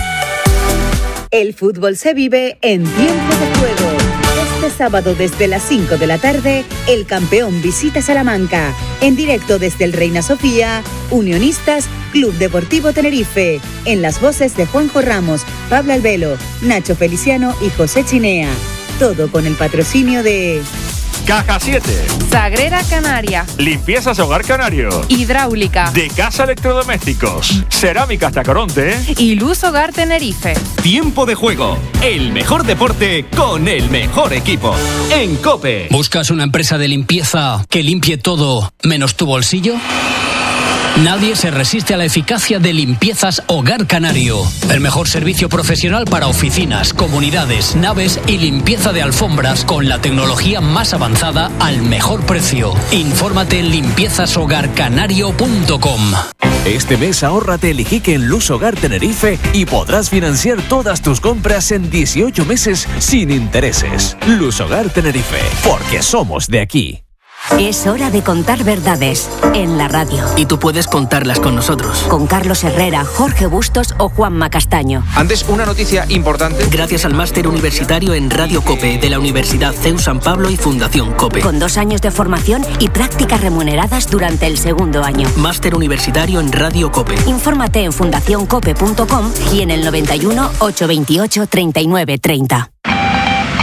[SPEAKER 9] El fútbol se vive en tiempo de juego. Este sábado desde las cinco de la tarde, el campeón visita Salamanca. En directo desde el Reina Sofía, Unionistas, Club Deportivo Tenerife. En las voces de Juanjo Ramos, Pablo Albelo, Nacho Feliciano y José Chinea. Todo con el patrocinio de
[SPEAKER 1] Caja siete,
[SPEAKER 10] Sagrera Canaria,
[SPEAKER 1] Limpiezas Hogar Canario,
[SPEAKER 10] Hidráulica,
[SPEAKER 1] De Casa Electrodomésticos, Cerámicas Tacoronte
[SPEAKER 10] y Luz Hogar Tenerife.
[SPEAKER 7] Tiempo de juego, el mejor deporte con el mejor equipo. En COPE.
[SPEAKER 11] ¿Buscas una empresa de limpieza que limpie todo menos tu bolsillo? Nadie se resiste a la eficacia de Limpiezas Hogar Canario. El mejor servicio profesional para oficinas, comunidades, naves y limpieza de alfombras con la tecnología más avanzada al mejor precio. Infórmate en limpiezas hogar canario punto com.
[SPEAKER 6] Este mes ahórrate el Iquique en Luz Hogar Tenerife y podrás financiar todas tus compras en dieciocho meses sin intereses. Luz Hogar Tenerife, porque somos de aquí.
[SPEAKER 12] Es hora de contar verdades en la radio.
[SPEAKER 11] Y tú puedes contarlas con nosotros.
[SPEAKER 12] Con Carlos Herrera, Jorge Bustos o Juanma Castaño.
[SPEAKER 13] Antes, una noticia importante.
[SPEAKER 11] Gracias al máster universitario en Radio COPE de la Universidad C E U San Pablo y Fundación COPE.
[SPEAKER 12] Con dos años de formación y prácticas remuneradas durante el segundo año.
[SPEAKER 11] Máster universitario en Radio COPE.
[SPEAKER 12] Infórmate en fundación cope punto com y en el noventa y uno, ochocientos veintiocho, treinta y nueve treinta.